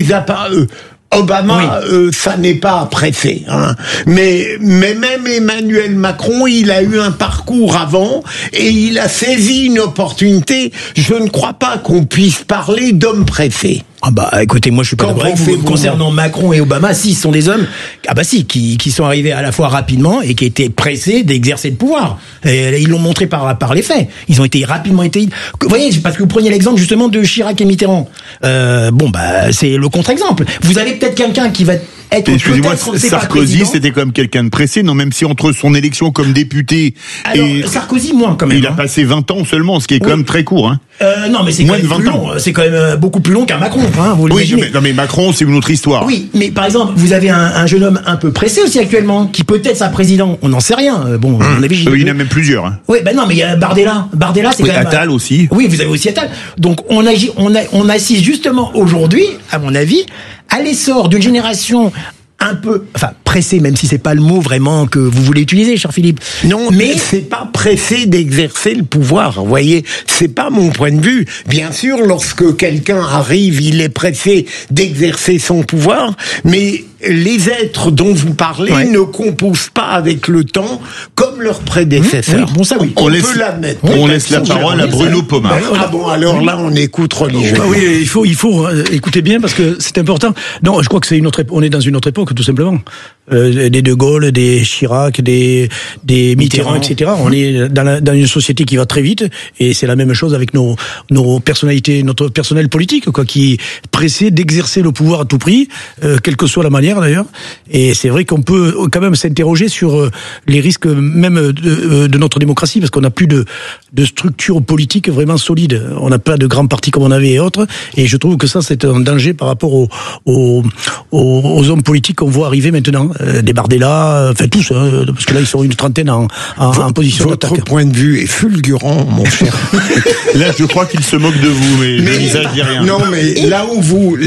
Obama, ça n'est pas pressé, hein. Mais même Emmanuel Macron, il a eu un parcours avant et il a saisi une opportunité. Je ne crois pas qu'on puisse parler d'homme pressé. Ah bah écoutez, moi je suis pas d'accord avec vous. Concernant Macron et Obama, si, ce sont des hommes qui sont arrivés à la fois rapidement et qui étaient pressés d'exercer le pouvoir. Et ils l'ont montré par les faits. Ils ont été rapidement Vous voyez, parce que vous preniez l'exemple justement de Chirac et Mitterrand. C'est le contre-exemple. Vous avez peut-être quelqu'un qui va être excusez-moi, Sarkozy, c'était quand même quelqu'un de pressé, non, même si entre son élection comme député et Sarkozy, moins quand même. Il a passé 20 ans seulement, ce qui est quand même très court, hein. Non, mais c'est moins de 20 ans. C'est quand même beaucoup plus long qu'un Macron, hein, vous l'imaginez. Mais Macron, c'est une autre histoire. Oui, mais par exemple, vous avez un jeune homme un peu pressé aussi actuellement, qui peut-être sera président, on n'en sait rien. Bon, à mon avis, il y en a même plusieurs, hein. Oui, non, mais il y a Bardella, c'est quand même... Attal aussi. Oui, vous avez aussi Attal. Donc, on assiste justement aujourd'hui, à mon avis, à l'essor d'une génération un peu, pressé, même si c'est pas le mot vraiment que vous voulez utiliser, cher Philippe. Non, mais c'est pas pressé d'exercer le pouvoir. Vous voyez, c'est pas mon point de vue. Bien sûr, lorsque quelqu'un arrive, il est pressé d'exercer son pouvoir, mais les êtres dont vous parlez ne composent pas avec le temps comme leurs prédécesseurs. On laisse la parole à Bruno Pomar. Alors là, on écoute religieux. Oui, il faut écouter bien parce que c'est important. Non, je crois que on est dans une autre époque, tout simplement. Des De Gaulle, des Chirac, des Mitterrand, etc. On est dans une société qui va très vite et c'est la même chose avec nos personnalités, notre personnel politique, qui est pressé d'exercer le pouvoir à tout prix, quelle que soit la manière d'ailleurs. Et c'est vrai qu'on peut quand même s'interroger sur les risques même de notre démocratie parce qu'on n'a plus de structure politique vraiment solide. On n'a pas de grands partis comme on avait et autres. Et je trouve que ça c'est un danger par rapport aux hommes politiques qu'on voit arriver maintenant. Des Bardella, tous, hein, parce que là ils sont une trentaine en position d'attaque. Votre point de vue est fulgurant, mon cher. Là, je crois qu'il se moque de vous, mais je n'exagère rien. Non, mais là où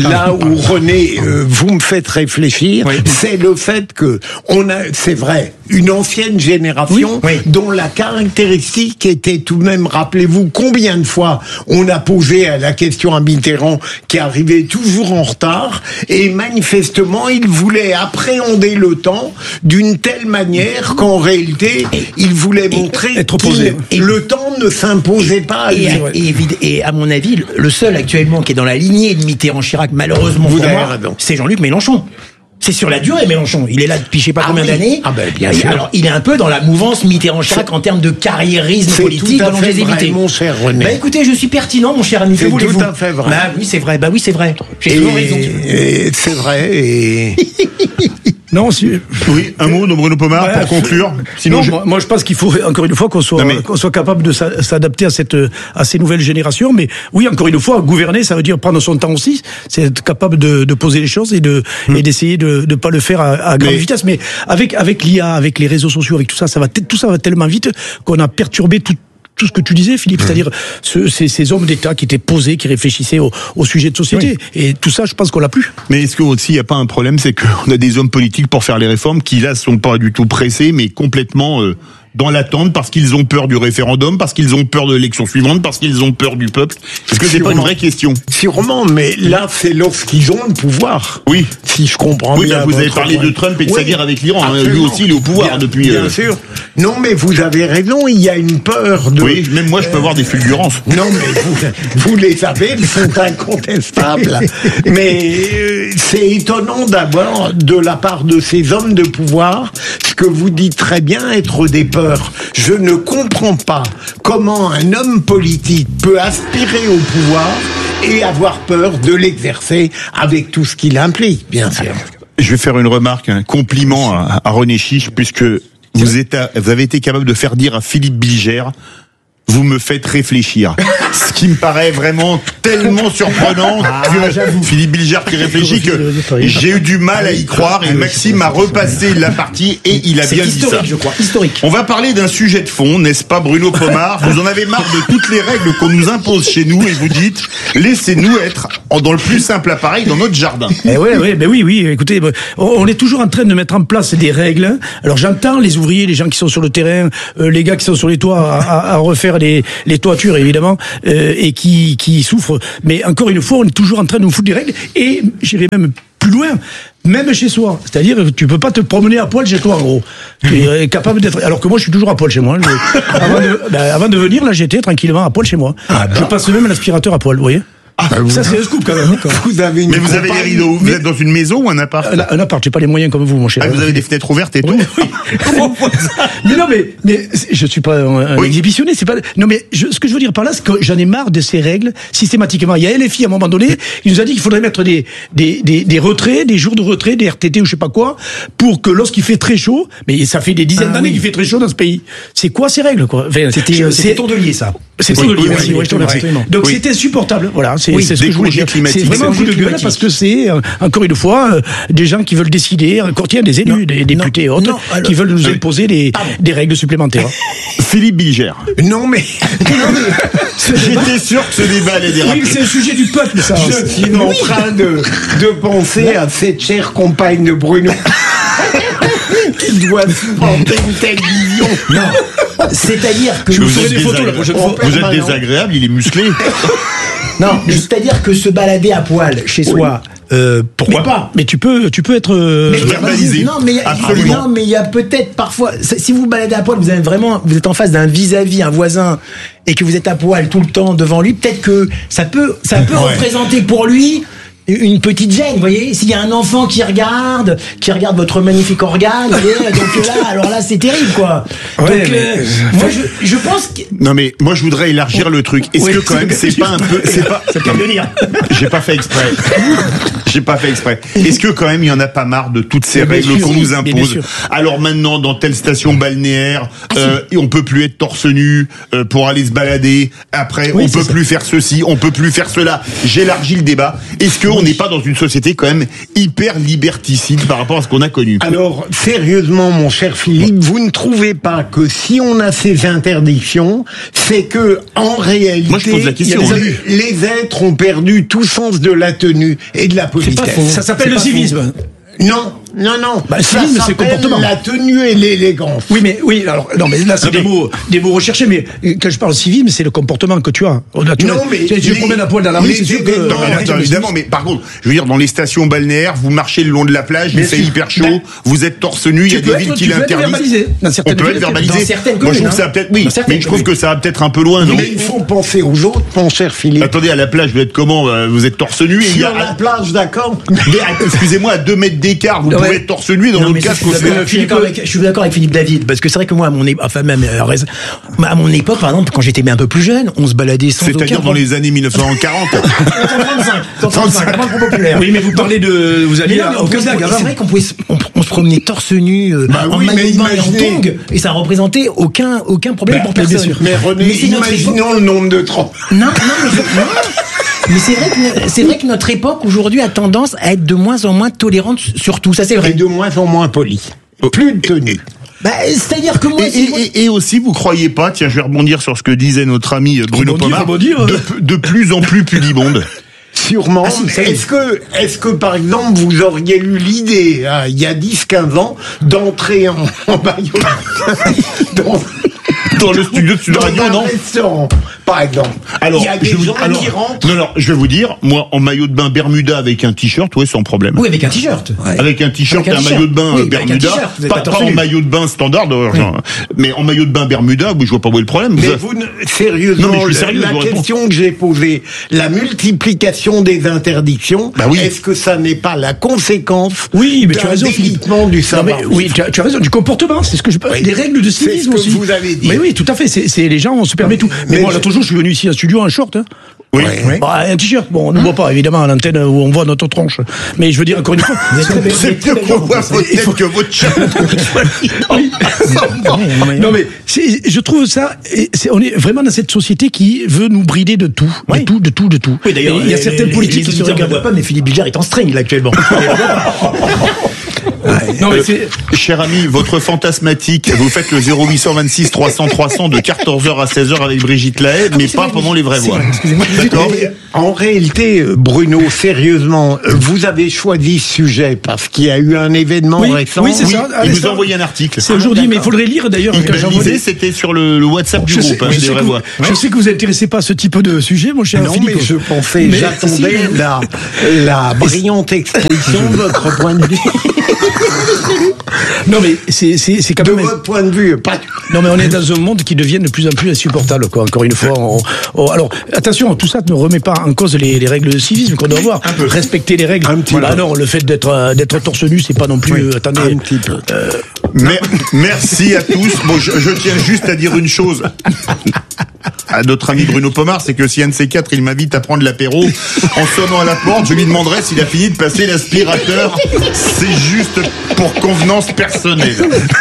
René, vous me faites réfléchir, c'est le fait que c'est vrai, une ancienne génération dont la caractéristique était tout de même, rappelez-vous combien de fois on a posé à la question à Mitterrand qui arrivait toujours en retard et manifestement il voulait appréhender le temps d'une telle manière qu'en réalité il voulait montrer que le temps ne s'imposait pas à lui. Et à mon avis, le seul actuellement qui est dans la lignée de Mitterrand-Chirac, malheureusement pour moi, c'est Jean-Luc Mélenchon. C'est sur la durée, Mélenchon. Il est là depuis je sais pas combien d'années. Bien sûr. Alors, il est un peu dans la mouvance Mitterrand-Chirac en termes de carriérisme politique, de longévité. Mon cher René. Écoutez, je suis pertinent, mon cher ami. C'est tout à fait vrai. Oui, c'est vrai. C'est vrai. J'ai toujours raison. C'est vrai. Non, oui, un mot de Bruno Pomar pour conclure. Sinon, moi je pense qu'il faut encore une fois qu'on soit capable de s'adapter à ces nouvelles générations. Mais oui, encore une fois, gouverner, ça veut dire prendre son temps aussi. C'est être capable de poser les choses et d'essayer de pas le faire à grande vitesse. Mais avec l'IA, avec les réseaux sociaux, avec tout ça va tellement vite qu'on a perturbé tout ce que tu disais, Philippe, c'est-à-dire ces hommes d'État qui étaient posés, qui réfléchissaient au sujet de société. Et tout ça, je pense qu'on l'a plus. Mais est-ce qu'aussi, il n'y a pas un problème, c'est qu'on a des hommes politiques pour faire les réformes qui, là, sont pas du tout pressés, mais complètement dans l'attente parce qu'ils ont peur du référendum, parce qu'ils ont peur de l'élection suivante, parce qu'ils ont peur du peuple. Est-ce que c'est pas une vraie question? Sûrement, mais là, c'est lorsqu'ils ont le pouvoir. Oui. Si je comprends bien. Vous avez parlé de Trump et de sa guerre avec l'Iran. Lui aussi, il est au pouvoir depuis... Bien sûr. Non, mais vous avez raison, il y a une peur de... Oui, même moi, je peux avoir des fulgurances. Non, mais vous les avez, elles sont incontestables. Mais c'est étonnant d'abord, de la part de ces hommes de pouvoir, ce que vous dites très bien, être des peurs. Je ne comprends pas comment un homme politique peut aspirer au pouvoir et avoir peur de l'exercer avec tout ce qu'il implique, bien sûr. Je vais faire une remarque, un compliment à René Chiche, puisque vous avez été capable de faire dire à Philippe Bilger: vous me faites réfléchir. Ce qui me paraît vraiment tellement surprenant que Philippe Bilger qui réfléchit que j'ai eu du mal à y croire et Maxime a repassé la partie et il a bien dit ça. Je crois, historique. On va parler d'un sujet de fond, n'est-ce pas Bruno Pomar? Vous en avez marre de toutes les règles qu'on nous impose chez nous et vous dites laissez-nous être dans le plus simple appareil dans notre jardin. Oui, écoutez, on est toujours en train de mettre en place des règles. Alors j'entends les ouvriers, les gens qui sont sur le terrain, les gars qui sont sur les toits à refaire faire les toitures évidemment, et qui souffrent. Mais encore une fois, on est toujours en train de nous foutre des règles, et j'irai même plus loin, même chez soi. C'est-à-dire, tu peux pas te promener à poil chez toi, en gros. Tu es capable d'être. Alors que moi, je suis toujours à poil chez moi. Avant de venir, là, j'étais tranquillement à poil chez moi. Je passe même l'aspirateur à poil, vous voyez. Ça c'est un scoop quand même. Vous avez mais vous avez les rideaux. Vous êtes dans une maison ou un appart? Un appart. J'ai pas les moyens comme vous, mon cher. Vous avez des fenêtres ouvertes et tout. Mais non, mais je suis pas un exhibitionniste. C'est pas. Non, mais ce que je veux dire par là, c'est que j'en ai marre de ces règles systématiquement. Il y a LFI à un moment donné, il nous a dit qu'il faudrait mettre des retraits, des jours de retrait, des RTT ou je sais pas quoi, pour que lorsqu'il fait très chaud, mais ça fait des dizaines d'années qu'il fait très chaud dans ce pays. C'est quoi ces règles, quoi? Enfin, c'était Tondelier, ça. C'est Tondelier. Merci. Je te remercie. Donc c'est insupportable. Voilà. C'est ce que je voulais dire. C'est vraiment un coup de gueule parce que c'est, encore une fois, des gens qui veulent décider, encore des élus, des députés et autres, qui veulent nous imposer des règles supplémentaires. Philippe Bilger. Non mais j'étais sûr que ce débat allait déraper. Oui, c'est le sujet du peuple, ça. Je suis en train de penser à cette chère compagne de Bruno. Qui doit supporter une telle vision. Non. C'est-à-dire que vous êtes désagréable, il est musclé. Non, c'est-à-dire que se balader à poil chez soi, pourquoi pas? Mais tu peux être verbalisé. Non, mais il y a peut-être parfois, si vous baladez à poil, vous êtes en face d'un vis-à-vis, un voisin, et que vous êtes à poil tout le temps devant lui, peut-être que ça peut représenter pour lui une petite gêne, vous voyez, s'il y a un enfant qui regarde votre magnifique organe, donc là, alors là, c'est terrible, quoi. Ouais, donc, moi, je pense que... Non, mais moi, je voudrais élargir le truc. Est-ce que quand même, c'est pas un peu, ça peut venir. J'ai pas fait exprès. Est-ce que quand même, il y en a pas marre de toutes ces règles qu'on nous impose? Alors maintenant, dans telle station balnéaire, on peut plus être torse nu, pour aller se balader. Après, on peut plus faire ceci, on peut plus faire cela. J'élargis le débat. Est-ce que on n'est pas dans une société quand même hyper liberticide par rapport à ce qu'on a connu? Alors, sérieusement, mon cher Philippe, vous ne trouvez pas que si on a ces interdictions, c'est que, en réalité, moi, je pose la question, les êtres ont perdu tout sens de la tenue et de la politesse. Ça s'appelle le civisme. Non. Le civisme, c'est comportement. La tenue et l'élégance. Oui, alors, non, mais là, c'est des mots recherchés, mais quand je parle de civisme, c'est le comportement que tu as. Non, mais. Tu promènes à poil dans la rue, c'est sûr que. Non, évidemment, mais par contre, je veux dire, dans les stations balnéaires, vous marchez le long de la plage, il fait hyper chaud, vous êtes torse nu, il y a des villes qui l'interdisent. On peut être verbalisé. Dans certaines communes. Moi, je trouve que ça peut-être, oui, mais je trouve que ça va peut-être un peu loin, non? Mais il faut penser aux autres, mon cher Philippe. Attendez, à la plage, vous êtes comment? Vous êtes torse nu et il y a. Sur la plage, d'accord. Excusez-moi, à 2 mètres d'écart, vous pouvez être torse nu dans votre casque. Je suis d'accord avec Philippe David, parce que c'est vrai que moi, à mon époque, par exemple, quand j'étais un peu plus jeune, on se baladait sans aucun... C'est-à-dire dans les années 1940. 135, moins populaire. Oui, mais vous parlez de... Vous alliez au Kazakh. C'est vrai qu'on pouvait... On se promenait torse nu, en maillot de bain et en tongs, et ça représentait aucun problème pour personne. Mais René, imaginons le nombre de trous. Non, mais c'est vrai que notre époque aujourd'hui a tendance à être de moins en moins tolérante sur tout, ça c'est vrai. Et de moins en moins poli. Plus de tenue. C'est-à-dire que moi... Et aussi, vous croyez pas, tiens, je vais rebondir sur ce que disait notre ami Bruno Pomar, de plus en plus pudibonde. Sûrement. Est-ce que, par exemple, vous auriez eu l'idée, il y a 10-15 ans, d'entrer en maillot dans le studio de Sud Radio, non? Restaurant, par exemple. Alors, il y a des gens qui rentrent. Non, je vais vous dire, moi, en maillot de bain Bermuda avec un t-shirt, sans problème. Oui, avec un t-shirt. Ouais. Avec un t-shirt et un maillot de bain Bermuda. Pas en maillot de bain standard, mais en maillot de bain Bermuda, je vois pas où est le problème. Mais sérieusement, non, mais je suis sérieux, la question que j'ai posée, la multiplication des interdictions, est-ce que ça n'est pas la conséquence mais tu as raison, Philippe. Du savoir? Oui, tu as raison, du comportement, c'est ce que je parle. Les règles de civisme aussi. Vous avez dit. Mais oui, tout à fait. C'est les gens, on se permet tout. Mais moi, l'autre jour, je suis venu ici en studio en short. Oui. Un t-shirt. Bon, on ne voit pas, évidemment, à l'antenne où on voit notre tronche. Mais je veux dire, encore une fois. C'est mieux qu'on voit votre tête que votre chat. Non, mais je trouve ça, on est vraiment dans cette société qui veut nous brider de tout. De tout. Oui, d'ailleurs, il y a certaines politiques qui se regardent pas, mais Philippe Bilger est en string, là, actuellement. Non, mais cher ami, votre fantasmatique, vous faites le 0826 300 300 de 14h à 16h avec Brigitte Lahaye, mais pas pendant les vraies voix. Excusez-moi. D'accord. En réalité, Bruno, sérieusement, vous avez choisi ce sujet parce qu'il y a eu un événement récent. Oui, c'est ça. Il vous a envoyé un article. C'est aujourd'hui, mais il faudrait lire d'ailleurs. C'était sur le WhatsApp du groupe, des vraies voix. Je sais que vous n'intéressez pas à ce type de sujet, mon cher Philippe. Non, mais je pensais, j'attendais la brillante exposition de votre point de vue. Non, mais c'est quand même. De votre point de vue, pas. Non, mais on est dans un monde qui devient de plus en plus insupportable, quoi. Encore une fois. Alors, attention, tout ça ne remet pas en cause les règles de civisme qu'on doit avoir. Respecter les règles. Bah non, le fait d'être torse nu, c'est pas non plus. Attendez. Un petit peu. Merci à tous. Bon, je tiens juste à dire une chose à notre ami Bruno Pomar, c'est que si un de ces quatre, il m'invite à prendre l'apéro, en sonnant à la porte, je lui demanderai s'il a fini de passer l'aspirateur. C'est juste pour convenance personnelle.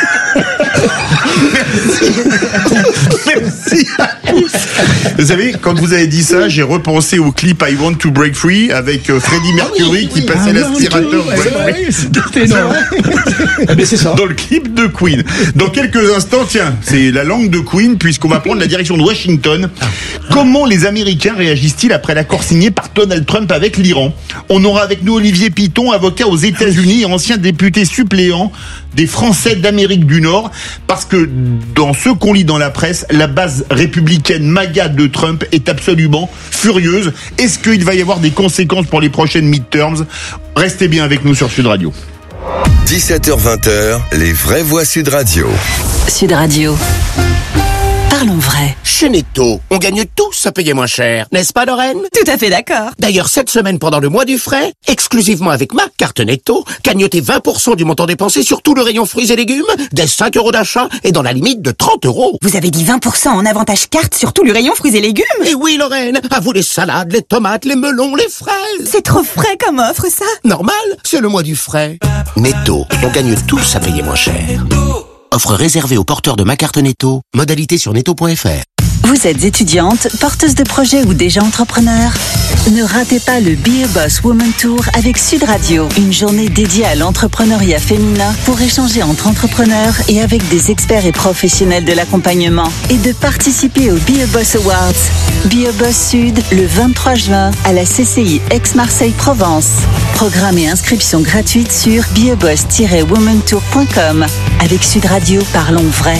Merci à tous. Vous savez, quand vous avez dit ça, j'ai repensé au clip I Want to Break Free avec Freddie Mercury qui passait l'aspirateur. C'était énorme. Mais c'est ça. Dans le clip de Queen. Dans quelques instants, tiens, c'est la langue de Queen, puisqu'on va prendre la direction de Washington. Comment les Américains réagissent-ils après l'accord signé par Donald Trump avec l'Iran? On aura avec nous Olivier Piton, avocat aux États-Unis et ancien député suppléant des Français d'Amérique du Nord, parce que dans ce qu'on lit dans la presse, la base républicaine MAGA de Trump est absolument furieuse. Est-ce qu'il va y avoir des conséquences pour les prochaines midterms? Restez bien avec nous sur Sud Radio. 17h-20h, les vraies voix Sud Radio. Sud Radio. Parlons vrai. Chez Netto, on gagne tous à payer moins cher, n'est-ce pas Lorraine? Tout à fait d'accord. D'ailleurs, cette semaine, pendant le mois du frais, exclusivement avec ma carte Netto, gagnotez 20% du montant dépensé sur tout le rayon fruits et légumes, dès 5 € d'achat et dans la limite de 30 €. Vous avez dit 20% en avantage carte sur tout le rayon fruits et légumes? Et oui Lorraine, à vous les salades, les tomates, les melons, les fraises. C'est trop frais comme offre ça. Normal, c'est le mois du frais. Netto, on gagne tous à payer moins cher. Offre réservée aux porteurs de ma carte Netto. Modalité sur netto.fr. Vous êtes étudiante, porteuse de projet ou déjà entrepreneur? Ne ratez pas le Be a Boss Woman Tour avec Sud Radio. Une journée dédiée à l'entrepreneuriat féminin pour échanger entre entrepreneurs et avec des experts et professionnels de l'accompagnement. Et de participer au Be a Boss Awards. Be a Boss Sud, le 23 juin, à la CCI Aix-Marseille-Provence. Programme et inscription gratuite sur beaboss-womantour.com. Avec Sud Radio, parlons vrai.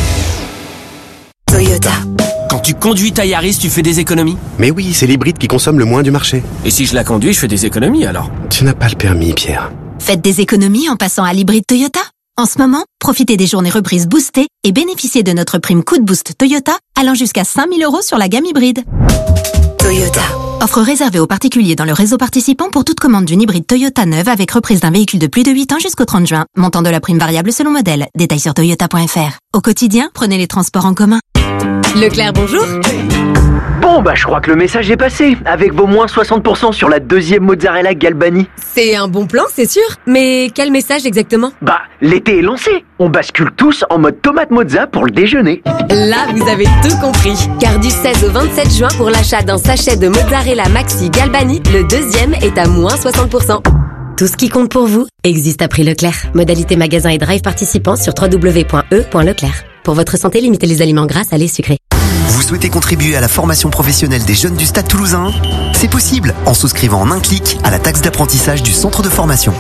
Toyota. Quand tu conduis ta Yaris, tu fais des économies? Mais oui, c'est l'hybride qui consomme le moins du marché. Et si je la conduis, je fais des économies alors? Tu n'as pas le permis, Pierre. Faites des économies en passant à l'hybride Toyota. En ce moment, profitez des journées reprises boostées et bénéficiez de notre prime Coup de Boost Toyota allant jusqu'à 5 000 € sur la gamme hybride. Toyota. Offre réservée aux particuliers dans le réseau participant pour toute commande d'une hybride Toyota neuve avec reprise d'un véhicule de plus de 8 ans jusqu'au 30 juin. Montant de la prime variable selon modèle. Détails sur toyota.fr. Au quotidien, prenez les transports en commun. Leclerc, bonjour. Bon, je crois que le message est passé, avec vos moins 60% sur la deuxième mozzarella Galbani. C'est un bon plan, c'est sûr. Mais quel message exactement? L'été est lancé. On bascule tous en mode tomate mozza pour le déjeuner. Là, vous avez tout compris. Car du 16 au 27 juin, pour l'achat d'un sachet de mozzarella Maxi Galbani, le deuxième est à moins 60%. Tout ce qui compte pour vous existe à prix Leclerc. Modalité magasin et drive participants sur www.e.leclerc. Pour votre santé, limitez les aliments gras, salés, sucrés. Vous souhaitez contribuer à la formation professionnelle des jeunes du Stade Toulousain? C'est possible en souscrivant en un clic à la taxe d'apprentissage du centre de formation.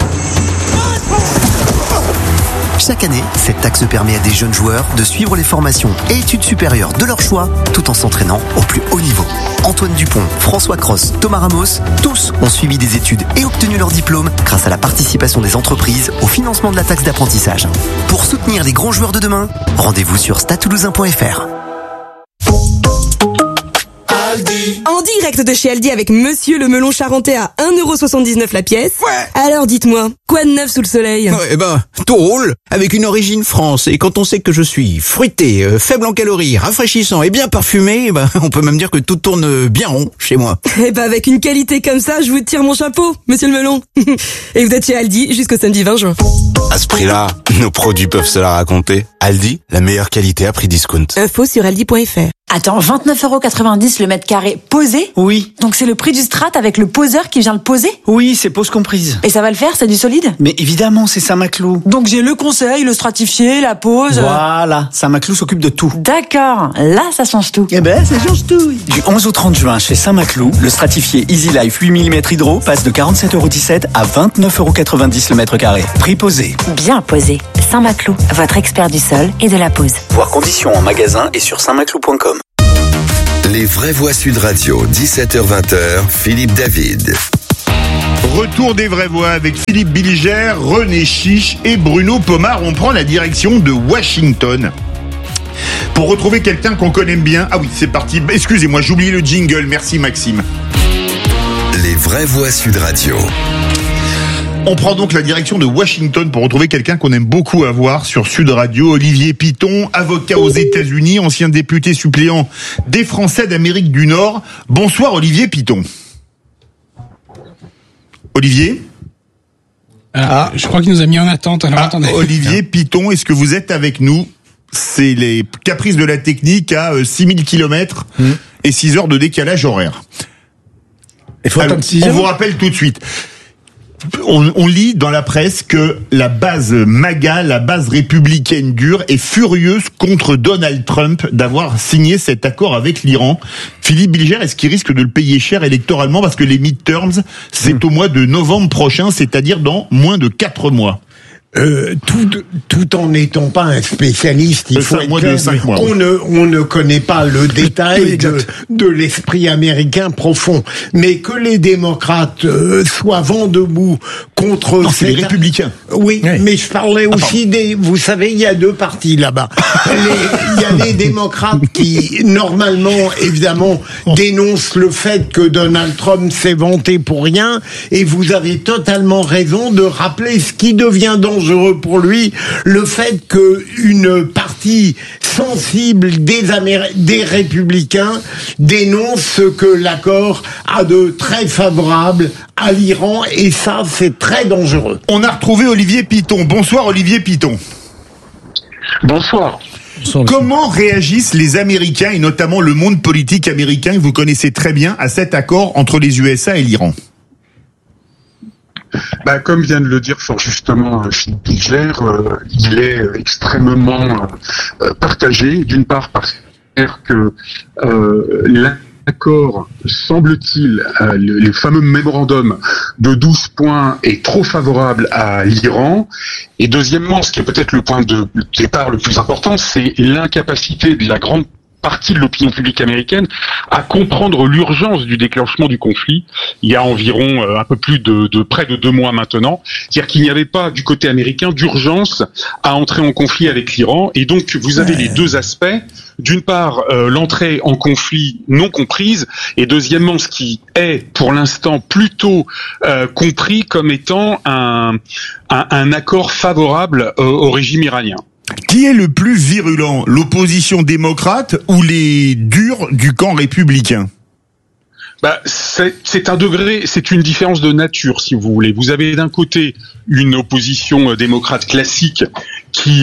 Chaque année, cette taxe permet à des jeunes joueurs de suivre les formations et études supérieures de leur choix tout en s'entraînant au plus haut niveau. Antoine Dupont, François Cross, Thomas Ramos, tous ont suivi des études et obtenu leur diplôme grâce à la participation des entreprises au financement de la taxe d'apprentissage. Pour soutenir les grands joueurs de demain, rendez-vous sur stadetoulousain.fr. En direct de chez Aldi avec Monsieur le melon charentais à 1,79 € la pièce. Ouais. Alors dites-moi, quoi de neuf sous le soleil? Tout roule avec une origine France. Et quand on sait que je suis fruité, faible en calories, rafraîchissant et bien parfumé, on peut même dire que tout tourne bien rond chez moi. Avec une qualité comme ça, je vous tire mon chapeau, Monsieur le melon. Et vous êtes chez Aldi jusqu'au samedi 20 juin. À ce prix-là, nos produits peuvent se la raconter. Aldi, la meilleure qualité à prix discount. Info sur aldi.fr. Attends, 29,90 € le mètre carré posé? Oui. Donc c'est le prix du strat avec le poseur qui vient le poser? Oui, c'est pose comprise. Et ça va le faire, c'est du solide? Mais évidemment, c'est Saint-Maclou. Donc j'ai le conseil, le stratifié, la pose... Voilà, Saint-Maclou s'occupe de tout. D'accord, là ça change tout. Eh ben, ça change tout. Du 11 au 30 juin, chez Saint-Maclou, le stratifié Easy Life 8 mm hydro passe de 47,17 € à 29,90 € le mètre carré. Prix posé. Bien posé. Saint-Maclou, votre expert du sol et de la pose. Voir conditions en magasin et sur saintmaclou.com. Les vraies voix Sud Radio, 17h-20h, Philippe David. Retour des vraies voix avec Philippe Bilger, René Chiche et Bruno Pomar. On prend la direction de Washington pour retrouver quelqu'un qu'on connaît bien. Ah oui, c'est parti. Excusez-moi, j'oublie le jingle. Merci Maxime. Les vraies voix Sud Radio. On prend donc la direction de Washington pour retrouver quelqu'un qu'on aime beaucoup avoir sur Sud Radio, Olivier Piton, avocat aux États-Unis, ancien député suppléant des Français d'Amérique du Nord. Bonsoir Olivier Piton. Olivier ? Je crois qu'il nous a mis en attente. Alors attendez. Olivier Piton, est-ce que vous êtes avec nous ? C'est les caprices de la technique à 6000 km et 6 heures de décalage horaire. Alors, on vous rappelle tout de suite. On lit dans la presse que la base MAGA, la base républicaine dure, est furieuse contre Donald Trump d'avoir signé cet accord avec l'Iran. Philippe Bilger, est-ce qu'il risque de le payer cher électoralement parce que les midterms, c'est au mois de novembre prochain, c'est-à-dire dans moins de 4 mois? Tout en n'étant pas un spécialiste, il faut être clair, 5 mois. on ne connaît pas le détail de l'esprit américain profond, mais que les démocrates soient vent debout contre... Non, c'est les républicains. Oui, mais je parlais aussi vous savez, il y a 2 partis là-bas. Il y a les démocrates qui, normalement, évidemment, dénoncent le fait que Donald Trump s'est vanté pour rien, et vous avez totalement raison de rappeler ce qui devient dangereux pour lui, le fait qu'une partie sensible des républicains dénonce que l'accord a de très favorables à l'Iran, et ça, c'est très dangereux. On a retrouvé Olivier Piton. Bonsoir Olivier Piton. Bonsoir. Comment réagissent les Américains, et notamment le monde politique américain, que vous connaissez très bien, à cet accord entre les USA et l'Iran ? Comme vient de le dire fort justement Philippe Bilger, il est extrêmement partagé, d'une part parce que l'accord, semble-t-il, les fameux mémorandums de 12 points est trop favorable à l'Iran, et deuxièmement, ce qui est peut-être le point de départ le plus important, c'est l'incapacité de la grande partie de l'opinion publique américaine à comprendre l'urgence du déclenchement du conflit il y a environ un peu plus de près de 2 mois maintenant. C'est-à-dire qu'il n'y avait pas du côté américain d'urgence à entrer en conflit avec l'Iran, et donc vous avez les 2 aspects. D'une part, l'entrée en conflit non comprise, et deuxièmement, ce qui est pour l'instant plutôt compris comme étant un accord favorable au régime iranien. Qui est le plus virulent, l'opposition démocrate ou les durs du camp républicain ? C'est un degré, c'est une différence de nature, si vous voulez. Vous avez d'un côté une opposition démocrate classique qui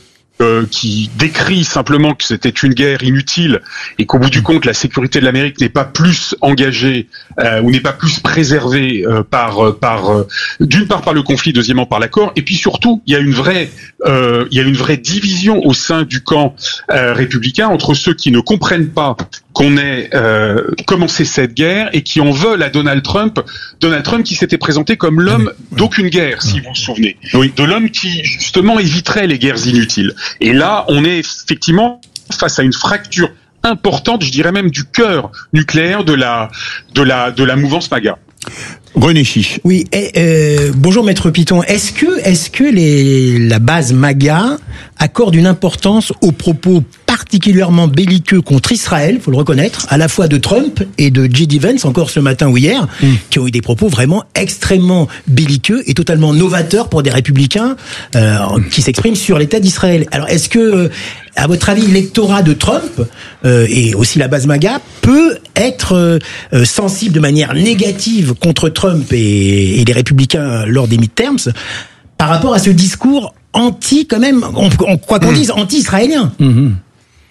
décrit simplement que c'était une guerre inutile et qu'au bout du compte la sécurité de l'Amérique n'est pas plus engagée ou n'est pas plus préservée d'une part par le conflit, deuxièmement par l'accord, et puis surtout il y a une vraie division au sein du camp républicain entre ceux qui ne comprennent pas qu'on ait commencé cette guerre et qui en veulent à Donald Trump qui s'était présenté comme l'homme d'aucune guerre, si vous vous souvenez, de l'homme qui justement éviterait les guerres inutiles. Et là, on est effectivement face à une fracture importante, je dirais même du cœur nucléaire de la mouvance MAGA. René Chiche. Oui, bonjour Maître Piton. Est-ce que la base MAGA accorde une importance aux propos particulièrement belliqueux contre Israël, faut le reconnaître, à la fois de Trump et de J.D. Vance, encore ce matin ou hier, qui ont eu des propos vraiment extrêmement belliqueux et totalement novateurs pour des républicains qui s'expriment sur l'État d'Israël. Alors, est-ce que, à votre avis, l'électorat de Trump et aussi la base MAGA peut être sensible de manière négative contre Trump et les républicains lors des midterms par rapport à ce discours anti, quand même, quoi qu'on dise, anti-israélien?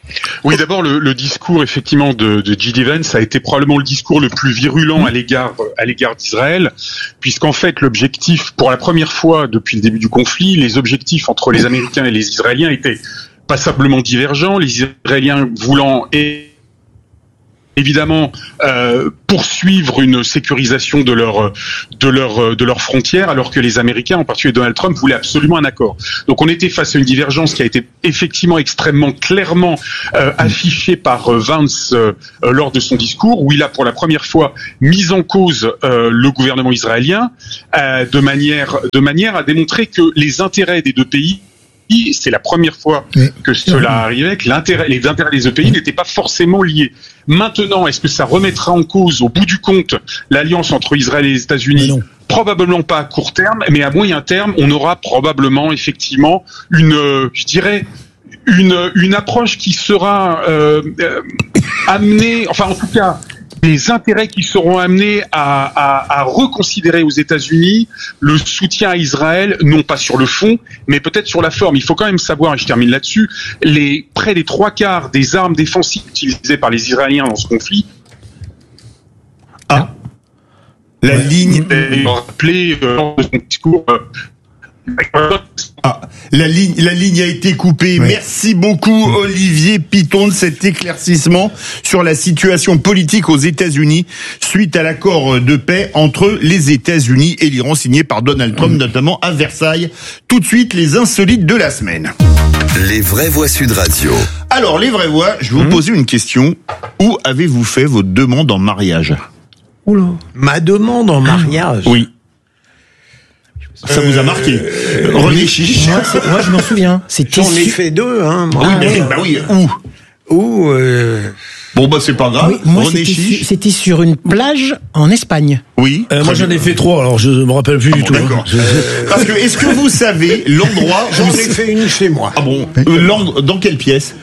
Oui, d'abord le discours effectivement de J.D. Vance a été probablement le discours le plus virulent à l'égard d'Israël, puisqu'en fait l'objectif, pour la première fois depuis le début du conflit, les objectifs entre les Américains et les Israéliens étaient passablement divergents. Les Israéliens voulant évidemment poursuivre une sécurisation de leurs frontières, alors que les Américains, en particulier Donald Trump, voulaient absolument un accord. Donc on était face à une divergence qui a été effectivement extrêmement clairement affichée par Vance lors de son discours, où il a pour la première fois mis en cause le gouvernement israélien de manière à démontrer que les intérêts des deux pays, c'est la première fois que cela arrivait, que les intérêts des deux pays n'étaient pas forcément liés. Maintenant, est-ce que ça remettra en cause, au bout du compte, l'alliance entre Israël et les États-Unis ? Probablement pas à court terme, mais à moyen terme, on aura probablement effectivement une approche qui sera amenée, enfin en tout cas, des intérêts qui seront amenés à reconsidérer aux États-Unis le soutien à Israël, non pas sur le fond, mais peut-être sur la forme. Il faut quand même savoir, et je termine là-dessus, près des 3/4 des armes défensives utilisées par les Israéliens dans ce conflit. La ligne rappelée lors de son discours. La ligne a été coupée. Oui. Merci beaucoup Olivier Piton de cet éclaircissement sur la situation politique aux États-Unis suite à l'accord de paix entre les États-Unis et l'Iran signé par Donald Trump, notamment à Versailles. Tout de suite, les insolites de la semaine. Les vraies voix Sud Radio. Alors, les vraies voix, je vais vous poser une question. Où avez-vous fait votre demande en mariage ? Oula. Ma demande en mariage ? Oui. Ça vous a marqué. René Chiche. Moi, je m'en souviens. J'en ai fait 2, hein. Oui. Où Bon, bah, c'est pas grave. Oui, moi, René Chiche. c'était sur une plage en Espagne. Oui. Moi, j'en ai fait 3, alors je me rappelle plus du tout. D'accord. Parce que, est-ce que vous savez l'endroit J'en ai fait une chez moi. Ah bon? Dans quelle pièce?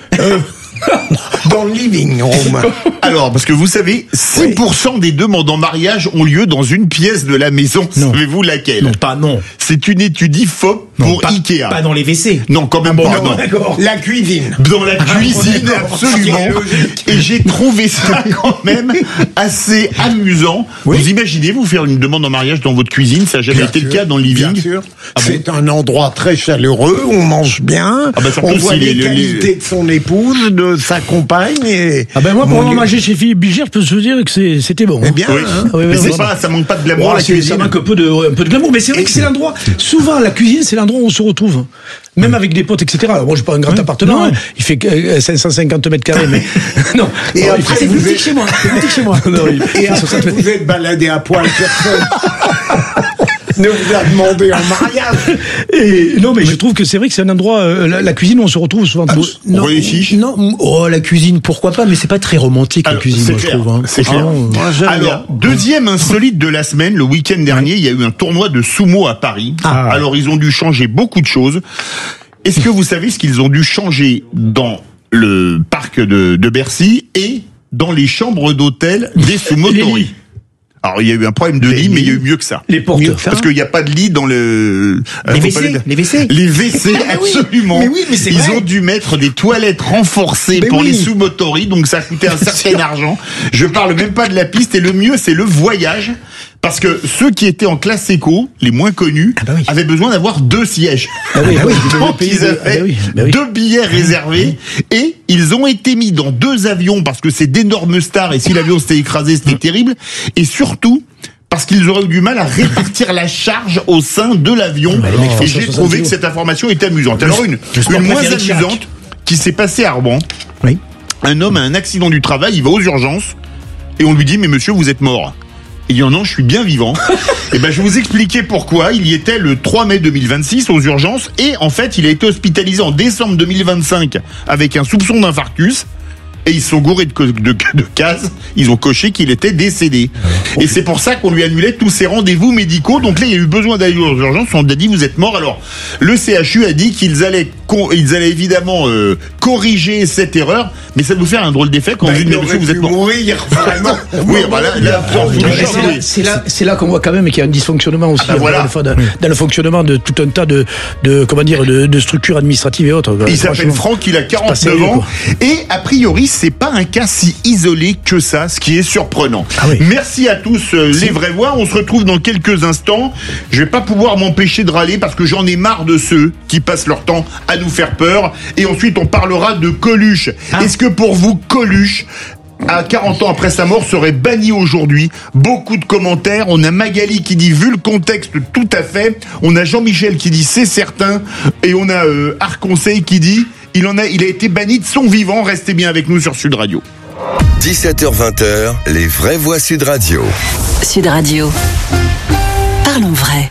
Dans le living room. Alors, parce que vous savez, 6% des demandes en mariage ont lieu dans une pièce de la maison. Savez-vous laquelle? Non. C'est une étude IFOP pour Ikea. Pas dans les WC. Non, quand même pas. Non. D'accord. La cuisine. Dans la cuisine, absolument. Et j'ai trouvé ça quand même assez amusant. Oui. Vous imaginez vous faire une demande en mariage dans votre cuisine? Ça n'a jamais été le cas dans le living? Bien sûr. C'est un endroit très chaleureux, on mange bien, on voit les qualités de son épouse, de sa compagne. Et moi, pour avoir mangé chez Philippe Bilger, je peux se dire que c'était bon. Eh bien, mais ça manque pas de glamour, la cuisine. Ça manque un peu de glamour, mais c'est vrai que c'est l'endroit. Souvent, la cuisine, c'est l'endroit où on se retrouve. Même avec des potes, etc. Alors, moi, j'ai pas un grand appartement, hein. Il fait 550 mètres carrés, mais non. Et après, c'est boutique chez moi. Et après, vous êtes baladé à poil, personne ne vous a demandé en mariage. Non, mais je trouve que c'est vrai que c'est un endroit, la cuisine où on se retrouve souvent. La cuisine, pourquoi pas, mais c'est pas très romantique, la cuisine, moi, je trouve. Hein. C'est clair. Alors, deuxième insolite de la semaine, le week-end dernier, il y a eu un tournoi de sumo à Paris. Alors, ils ont dû changer beaucoup de choses. Est-ce que vous savez ce qu'ils ont dû changer dans le parc de Bercy et dans les chambres d'hôtel des sumotori? Alors, il y a eu un problème de lit, mais il y a eu mieux que ça. Les portes. Parce qu'il n'y a pas de lit dans le... Les WC. Les WC, absolument. Mais c'est Ils ont dû mettre des toilettes renforcées pour les sumotori, donc ça coûtait un certain argent. Je parle même pas de la piste, et le mieux, c'est le voyage. Parce que ceux qui étaient en classe éco, les moins connus, avaient besoin d'avoir 2 sièges. Donc ils avaient 2 billets réservés et ils ont été mis dans 2 avions parce que c'est d'énormes stars et si l'avion s'était écrasé, c'était terrible. Et surtout, parce qu'ils auraient eu du mal à répartir la charge au sein de l'avion. Et j'ai trouvé que cette information était amusante. Alors une moins amusante qui s'est passée à Rouen. Un homme a un accident du travail, il va aux urgences et on lui dit « Mais monsieur, vous êtes mort ». Il dit non, je suis bien vivant. Et je vais vous expliquer pourquoi. Il y était le 3 mai 2026 aux urgences et en fait, il a été hospitalisé en décembre 2025 avec un soupçon d'infarctus. et ils sont gourés de cases. Ils ont coché qu'il était décédé. Et c'est pour ça qu'on lui annulait tous ses rendez-vous médicaux. Donc là, il y a eu besoin d'aller aux urgences. On a dit, vous êtes mort. Alors, le CHU a dit qu'ils allaient évidemment corriger cette erreur, mais ça nous fait un drôle d'effet quand vous dites, vous êtes mort. Mourir, vraiment. Oui, c'est là qu'on voit quand même qu'il y a un dysfonctionnement aussi dans le fonctionnement de tout un tas de structures administratives et autres. Il s'appelle Franck, il a 49 ans. Et a priori, c'est pas un cas si isolé que ça, ce qui est surprenant. Merci à tous les vraies voix. On se retrouve dans quelques instants. Je vais pas pouvoir m'empêcher de râler parce que j'en ai marre de ceux qui passent leur temps à nous faire peur. Et ensuite, on parlera de Coluche. Est-ce que pour vous, Coluche, à 40 ans après sa mort, serait banni aujourd'hui? Beaucoup de commentaires. On a Magali qui dit, vu le contexte, tout à fait. On a Jean-Michel qui dit, c'est certain. Et on a Arconseil qui dit, il a été banni de son vivant. Restez bien avec nous sur Sud Radio. 17h-20h, les vraies voix Sud Radio. Sud Radio. Parlons vrai.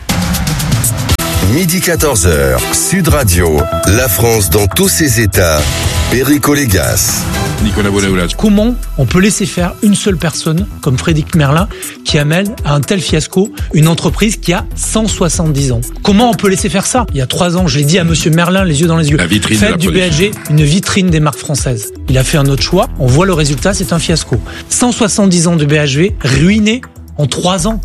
Midi 14h, Sud Radio, la France dans tous ses états. Perico Légas. Nicolas Boulaoula. Comment on peut laisser faire une seule personne, comme Frédéric Merlin, qui amène à un tel fiasco une entreprise qui a 170 ans? Comment on peut laisser faire ça? Il y a 3 ans, je l'ai dit à monsieur Merlin, les yeux dans les yeux. Faites du BHG une vitrine des marques françaises. Il a fait un autre choix. On voit le résultat, c'est un fiasco. 170 ans de BHV ruinés en 3 ans.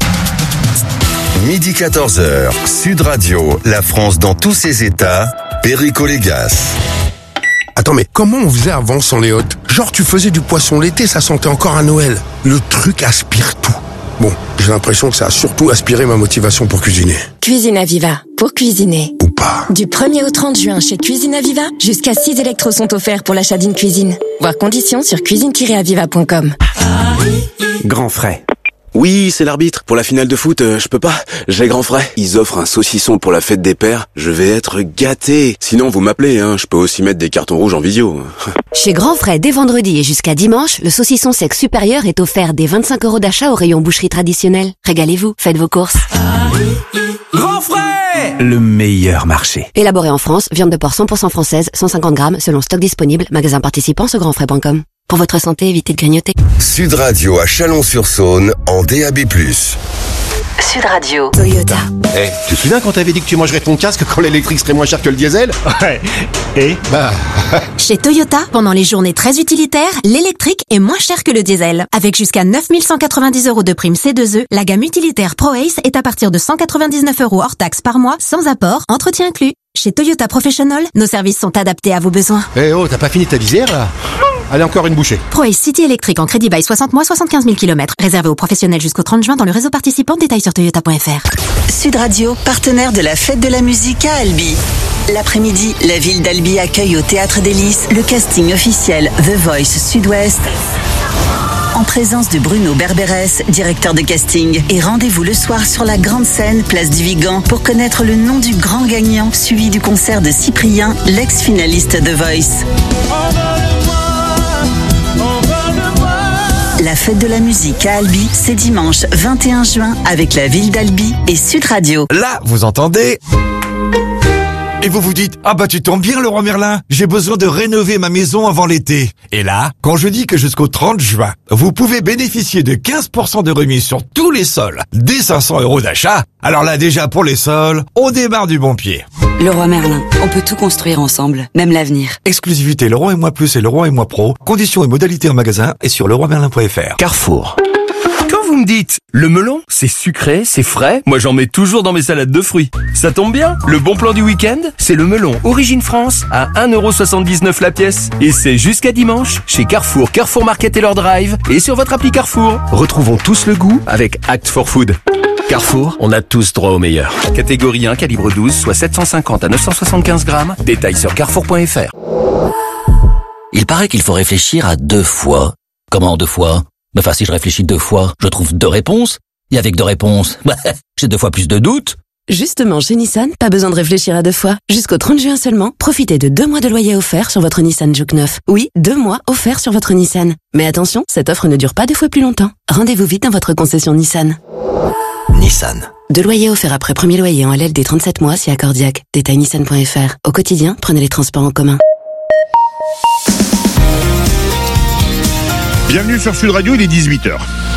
Midi 14h, Sud Radio, la France dans tous ses états. Perico Légas. Attends, mais comment on faisait avant sans les hôtes? Genre, tu faisais du poisson l'été, ça sentait encore à Noël. Le truc aspire tout. Bon, j'ai l'impression que ça a surtout aspiré ma motivation pour cuisiner. Cuisine Aviva, pour cuisiner. Ou pas. Du 1er au 30 juin chez Cuisine Aviva, jusqu'à 6 électros sont offerts pour l'achat d'une cuisine. Voir conditions sur cuisine-aviva.com. Grand frais. Oui, c'est l'arbitre. Pour la finale de foot, je peux pas. J'ai grand frais. Ils offrent un saucisson pour la fête des pères. Je vais être gâté. Sinon, vous m'appelez, hein. Je peux aussi mettre des cartons rouges en visio. Chez Grand Frais, dès vendredi et jusqu'à dimanche, le saucisson sec supérieur est offert dès 25 € d'achat au rayon boucherie traditionnelle. Régalez-vous, faites vos courses. Grand Frais, le meilleur marché. Élaboré en France, viande de porc 100% française, 150 grammes, selon stock disponible, magasin participant sur grandfrais.com. Pour votre santé, évitez de grignoter. Sud Radio à Chalon-sur-Saône en DAB+. Sud Radio. Toyota. Tu te souviens quand t'avais dit que tu mangerais ton casque quand l'électrique serait moins cher que le diesel? Ouais. Et Chez Toyota, pendant les journées très utilitaires, l'électrique est moins cher que le diesel. Avec jusqu'à 9 190 € de prime C2E, la gamme utilitaire Pro Ace est à partir de 199 € hors taxe par mois, sans apport, entretien inclus. Chez Toyota Professional, nos services sont adaptés à vos besoins. T'as pas fini ta visière là? Allez, encore une bouchée. Pro Ace City électrique en crédit bail 60 mois, 75 000 km. Réservé aux professionnels jusqu'au 30 juin dans le réseau participant. Détails sur toyota.fr. Sud Radio, partenaire de la fête de la musique à Albi. L'après-midi, la ville d'Albi accueille au Théâtre des Lys le casting officiel The Voice Sud-Ouest, en présence de Bruno Berberes, directeur de casting. Et rendez-vous le soir sur la grande scène, place du Vigan, pour connaître le nom du grand gagnant, suivi du concert de Cyprien, l'ex-finaliste The Voice. La fête de la musique à Albi, c'est dimanche 21 juin avec la ville d'Albi et Sud Radio. Là, vous entendez? Et vous vous dites, ah bah tu tombes bien Leroy Merlin, j'ai besoin de rénover ma maison avant l'été. Et là, quand je dis que jusqu'au 30 juin, vous pouvez bénéficier de 15% de remise sur tous les sols, dès 500 € d'achat, alors là déjà pour les sols, on démarre du bon pied. Leroy Merlin, on peut tout construire ensemble, même l'avenir. Exclusivité Leroy et Moi Plus et Leroy et Moi Pro, conditions et modalités en magasin et sur leroymerlin.fr. Carrefour. Quand vous me dites, le melon, c'est sucré, c'est frais, moi j'en mets toujours dans mes salades de fruits. Ça tombe bien, le bon plan du week-end, c'est le melon Origine France à 1,79 € la pièce. Et c'est jusqu'à dimanche, chez Carrefour, Carrefour Market et leur drive, et sur votre appli Carrefour. Retrouvons tous le goût avec Act for Food. Carrefour, on a tous droit au meilleur. Catégorie 1, calibre 12, soit 750 à 975 grammes. Détails sur carrefour.fr. Il paraît qu'il faut réfléchir à 2 fois. Comment 2 fois? Enfin, si je réfléchis 2 fois, je trouve 2 réponses. Et avec 2 réponses, j'ai 2 fois plus de doutes. Justement, chez Nissan, pas besoin de réfléchir à 2 fois. Jusqu'au 30 juin seulement, profitez de 2 mois de loyer offert sur votre Nissan Juke 9. Oui, 2 mois offerts sur votre Nissan. Mais attention, cette offre ne dure pas 2 fois plus longtemps. Rendez-vous vite dans votre concession Nissan. Nissan. 2 loyers offerts après premier loyer en LLD 37 mois si accordiaque. Détail nissan.fr. Au quotidien, prenez les transports en commun. Bienvenue sur Sud Radio, il est 18h.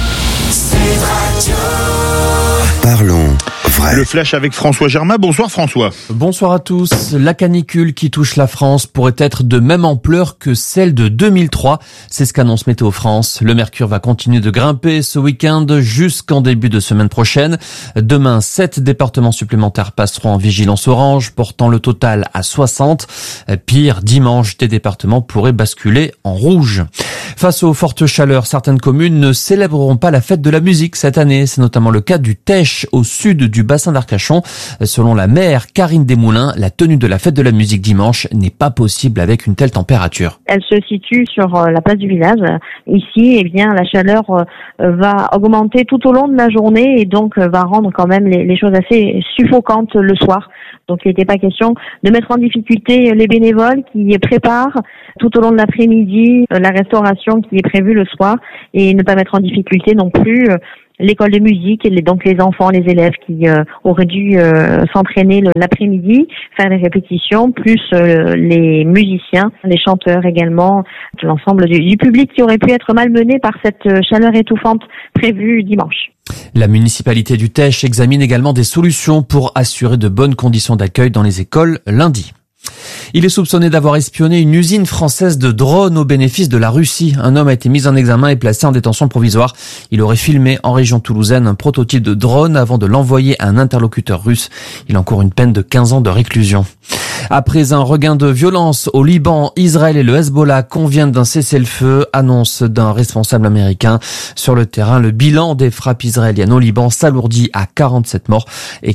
Parlons vrai. Le flash avec François Germain. Bonsoir François. Bonsoir à tous. La canicule qui touche la France pourrait être de même ampleur que celle de 2003. C'est ce qu'annonce Météo France. Le mercure va continuer de grimper ce week-end jusqu'en début de semaine prochaine. Demain, 7 départements supplémentaires passeront en vigilance orange, portant le total à 60. Pire, dimanche, des départements pourraient basculer en rouge. Face aux fortes chaleurs, certaines communes ne célébreront pas la fête de la musique cette année. C'est notamment le cas du Tech, au sud du bassin d'Arcachon. Selon la maire Karine Desmoulins, la tenue de la fête de la musique dimanche n'est pas possible avec une telle température. Elle se situe sur la place du village. Ici, eh bien, la chaleur va augmenter tout au long de la journée et donc va rendre quand même les choses assez suffocantes le soir. Donc, il n'était pas question de mettre en difficulté les bénévoles qui préparent tout au long de l'après-midi la restauration qui est prévue le soir et ne pas mettre en difficulté non plus l'école de musique, donc les enfants, les élèves qui auraient dû s'entraîner l'après-midi, faire des répétitions, plus les musiciens, les chanteurs également, l'ensemble du public qui aurait pu être malmené par cette chaleur étouffante prévue dimanche. La municipalité du Tech examine également des solutions pour assurer de bonnes conditions d'accueil dans les écoles lundi. Il est soupçonné d'avoir espionné une usine française de drones au bénéfice de la Russie. Un homme a été mis en examen et placé en détention provisoire. Il aurait filmé en région toulousaine un prototype de drone avant de l'envoyer à un interlocuteur russe. Il encourt une peine de 15 ans de réclusion. Après un regain de violence au Liban, Israël et le Hezbollah conviennent d'un cessez-le-feu, annonce d'un responsable américain. Sur le terrain, le bilan des frappes israéliennes au Liban s'alourdit à 47 morts et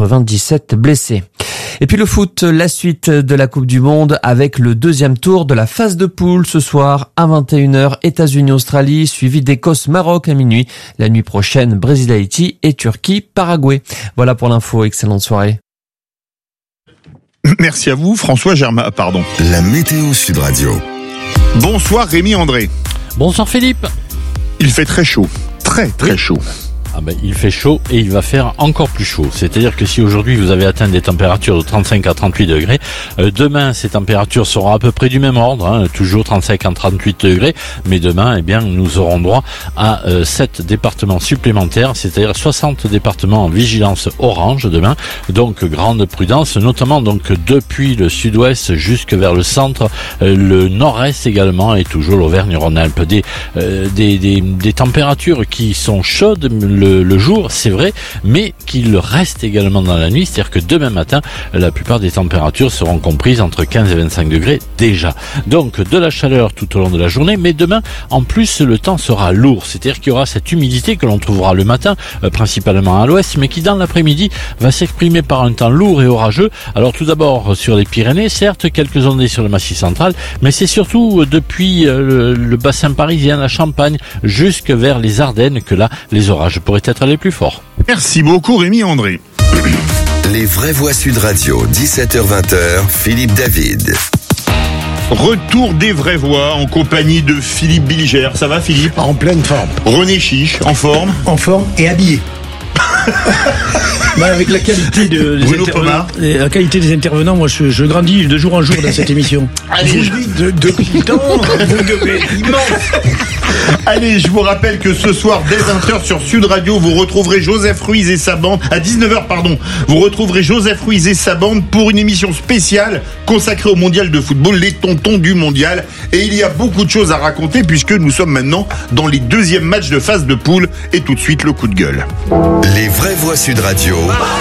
97 blessés. Et puis le foot, la suite de la Coupe du Monde avec le deuxième tour de la phase de poule ce soir à 21h, États-Unis-Australie, suivi d'Écosse-Maroc à minuit. La nuit prochaine, Brésil-Haïti et Turquie-Paraguay. Voilà pour l'info, excellente soirée. Merci à vous, François Germain. Pardon. La météo Sud Radio. Bonsoir Rémi André. Bonsoir Philippe. Il fait très chaud, très chaud. Ah ben, il fait chaud et il va faire encore plus chaud. C'est-à-dire que si aujourd'hui vous avez atteint des températures de 35 à 38 degrés, demain ces températures seront à peu près du même ordre, toujours 35 à 38 degrés, mais demain, eh bien, nous aurons droit à 7 départements supplémentaires, c'est-à-dire 60 départements en vigilance orange demain. Donc grande prudence, notamment donc depuis le sud-ouest jusque vers le centre, le nord-est également et toujours l'Auvergne-Rhône-Alpes. Des températures qui sont chaudes le jour, c'est vrai, mais qu'il reste également dans la nuit, c'est-à-dire que demain matin, la plupart des températures seront comprises entre 15 et 25 degrés déjà. Donc de la chaleur tout au long de la journée, mais demain, en plus, le temps sera lourd, c'est-à-dire qu'il y aura cette humidité que l'on trouvera le matin, principalement à l'ouest, mais qui dans l'après-midi va s'exprimer par un temps lourd et orageux. Alors tout d'abord sur les Pyrénées, certes, quelques ondées sur le Massif central, mais c'est surtout depuis le bassin parisien, la Champagne, jusque vers les Ardennes que là, les orages pourraient être les plus forts. Merci beaucoup Rémi André. Les vraies voix Sud Radio, 17h-20h, Philippe David. Retour des vraies voix en compagnie de Philippe Bilger. Ça va Philippe? En pleine forme. René Chiche, en forme? En forme et habillé. Avec la qualité la qualité des intervenants, moi je grandis de jour en jour dans cette émission. Allez, depuis le temps, Allez, je vous rappelle que ce soir, dès 20h sur Sud Radio, vous retrouverez Joseph Ruiz et sa bande, à 19h, vous retrouverez Joseph Ruiz et sa bande pour une émission spéciale consacrée au mondial de football, les tontons du mondial. Et il y a beaucoup de choses à raconter puisque nous sommes maintenant dans les deuxièmes matchs de phase de poule. Et tout de suite, le coup de gueule. Les vraies voix Sud Radio.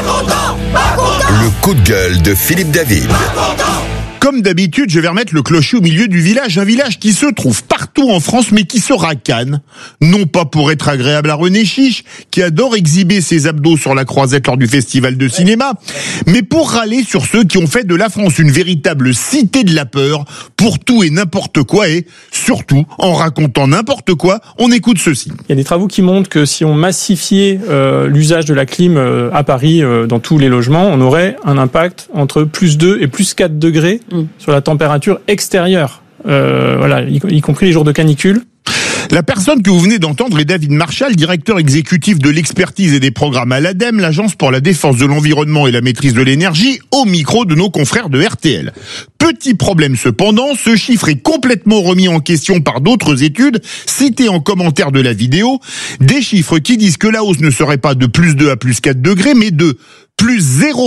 Le coup de gueule de Philippe David. Comme d'habitude, je vais remettre le clocher au milieu du village, un village qui se trouve partout en France, mais qui se racane. Non pas pour être agréable à René Chiche, qui adore exhiber ses abdos sur la croisette lors du festival de cinéma, mais pour râler sur ceux qui ont fait de la France une véritable cité de la peur, pour tout et n'importe quoi, et surtout, en racontant n'importe quoi, on écoute ceci. Il y a des travaux qui montrent que si on massifiait l'usage de la clim à Paris dans tous les logements, on aurait un impact entre plus 2 et plus 4 degrés sur la température extérieure, y compris les jours de canicule. La personne que vous venez d'entendre est David Marchal, directeur exécutif de l'expertise et des programmes à l'ADEME, l'Agence pour la défense de l'environnement et la maîtrise de l'énergie, au micro de nos confrères de RTL. Petit problème cependant, ce chiffre est complètement remis en question par d'autres études, citées en commentaire de la vidéo, des chiffres qui disent que la hausse ne serait pas de plus 2 à plus 4 degrés, mais de plus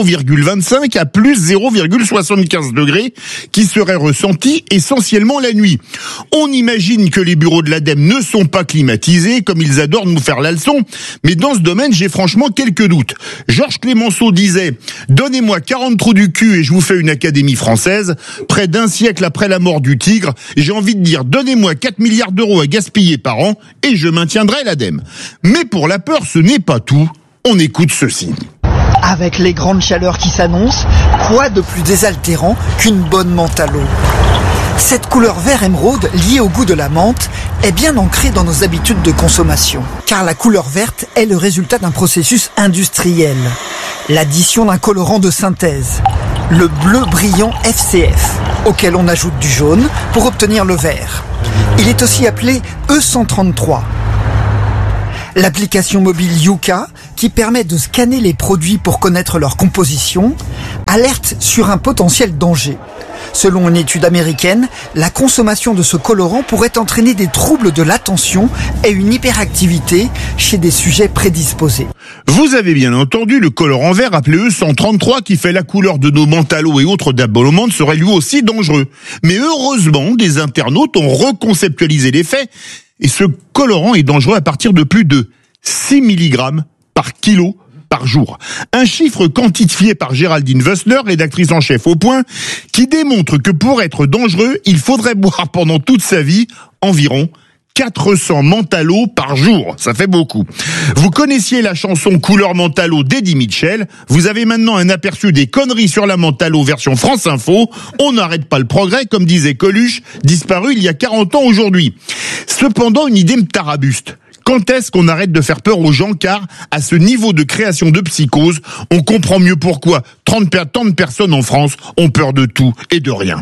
0,25 à plus 0,75 degrés, qui serait ressenti essentiellement la nuit. On imagine que les bureaux de l'ADEME ne sont pas climatisés, comme ils adorent nous faire la leçon, mais dans ce domaine, j'ai franchement quelques doutes. Georges Clemenceau disait « Donnez-moi 40 trous du cul et je vous fais une académie française ». Près d'un siècle après la mort du tigre, j'ai envie de dire « Donnez-moi 4 milliards d'euros à gaspiller par an et je maintiendrai l'ADEME ». Mais pour la peur, ce n'est pas tout. On écoute ceci. Avec les grandes chaleurs qui s'annoncent, quoi de plus désaltérant qu'une bonne menthe à l'eau ? Cette couleur vert émeraude, liée au goût de la menthe, est bien ancrée dans nos habitudes de consommation. Car la couleur verte est le résultat d'un processus industriel. L'addition d'un colorant de synthèse, le bleu brillant FCF, auquel on ajoute du jaune pour obtenir le vert. Il est aussi appelé E133. L'application mobile Yuka, qui permet de scanner les produits pour connaître leur composition, alerte sur un potentiel danger. Selon une étude américaine, la consommation de ce colorant pourrait entraîner des troubles de l'attention et une hyperactivité chez des sujets prédisposés. Vous avez bien entendu, le colorant vert appelé E133 qui fait la couleur de nos menthalos et autres d'abonnement serait lui aussi dangereux. Mais heureusement, des internautes ont reconceptualisé les faits et ce colorant est dangereux à partir de plus de 6 mg par kilo par jour. Un chiffre quantifié par Géraldine Wössner, rédactrice en chef au Point, qui démontre que pour être dangereux, il faudrait boire pendant toute sa vie environ 400 menthalos par jour. Ça fait beaucoup. Vous connaissiez la chanson Couleur Menthalo d'Eddie Mitchell. Vous avez maintenant un aperçu des conneries sur la menthalo version France Info. On n'arrête pas le progrès, comme disait Coluche, disparu il y a 40 ans aujourd'hui. Cependant, une idée me tarabuste. Quand est-ce qu'on arrête de faire peur aux gens, car à ce niveau de création de psychose, on comprend mieux pourquoi tant de personnes en France ont peur de tout et de rien.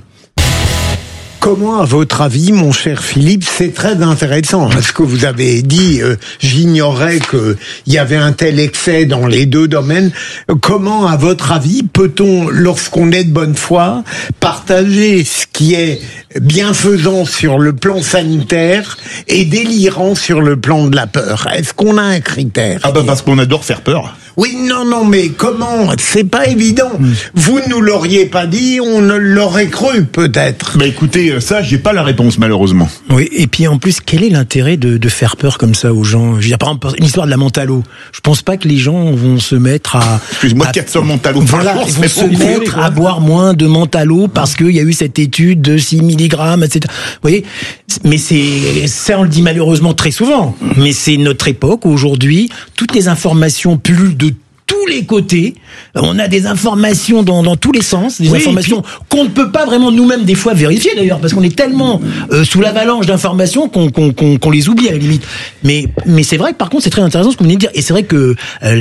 Comment, à votre avis, mon cher Philippe, c'est très intéressant, ce que vous avez dit, j'ignorais qu'il y avait un tel excès dans les deux domaines. Comment, à votre avis, peut-on, lorsqu'on est de bonne foi, partager ce qui est bienfaisant sur le plan sanitaire et délirant sur le plan de la peur? Est-ce qu'on a un critère? Ah bah parce qu'on adore faire peur. Oui, non, mais comment? C'est pas évident. Vous ne nous l'auriez pas dit, on ne l'aurait cru, peut-être. Bah écoutez, ça, j'ai pas la réponse, malheureusement. Oui, et puis en plus, quel est l'intérêt de faire peur comme ça aux gens? Je veux dire, par exemple, une histoire de la menthalo. Je pense pas que les gens vont se mettre à... Excuse-moi, 400 menthalos par jour, ils vont se mettre à boire moins de menthalos parce qu'il y a eu cette étude de 6 mg, etc. Vous voyez? Mais ça, on le dit malheureusement très souvent. Mais c'est notre époque, aujourd'hui, toutes les informations pullulent de tous les côtés, on a des informations dans tous les sens, des informations qu'on ne peut pas vraiment nous-mêmes des fois vérifier d'ailleurs, parce qu'on est tellement sous l'avalanche d'informations qu'on les oublie à la limite. Mais c'est vrai que par contre c'est très intéressant ce que vous venez de dire, et c'est vrai que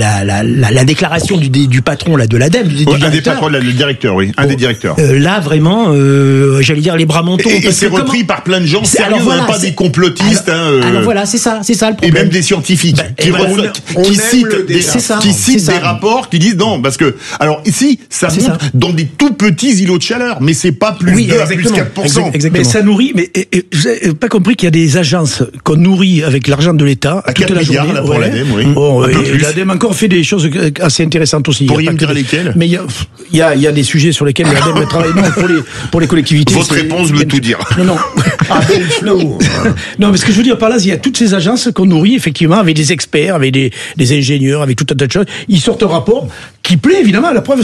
la déclaration du patron là de l'ADEME, un des patrons, le directeur, oui, un des directeurs. Là vraiment, j'allais dire les bras mentons. Et c'est repris par plein de gens sérieux, voilà, pas des complotistes. Alors voilà, c'est ça le problème. Et même des scientifiques qui citent des rapports qui disent non, parce que alors ici ça monte dans des tout petits îlots de chaleur, mais c'est pas plus de plus 4%. Exactement. Mais ça nourrit, mais vous avez pas compris qu'il y a des agences qu'on nourrit avec l'argent de l'État à toute la journée. Là, pour l'ADEME, oui. Bon, l'ADEME encore fait des choses assez intéressantes aussi. Pourriez me dire lesquelles? Mais il y a des sujets sur lesquels l'ADEME travaille pour les collectivités. Votre réponse veut tout dire. Non. Non, mais ce que je veux dire par là, il y a toutes ces agences qu'on nourrit effectivement avec des experts, avec des ingénieurs, avec tout un tas de choses. Ils sortent un rapport qui plaît évidemment à la preuve,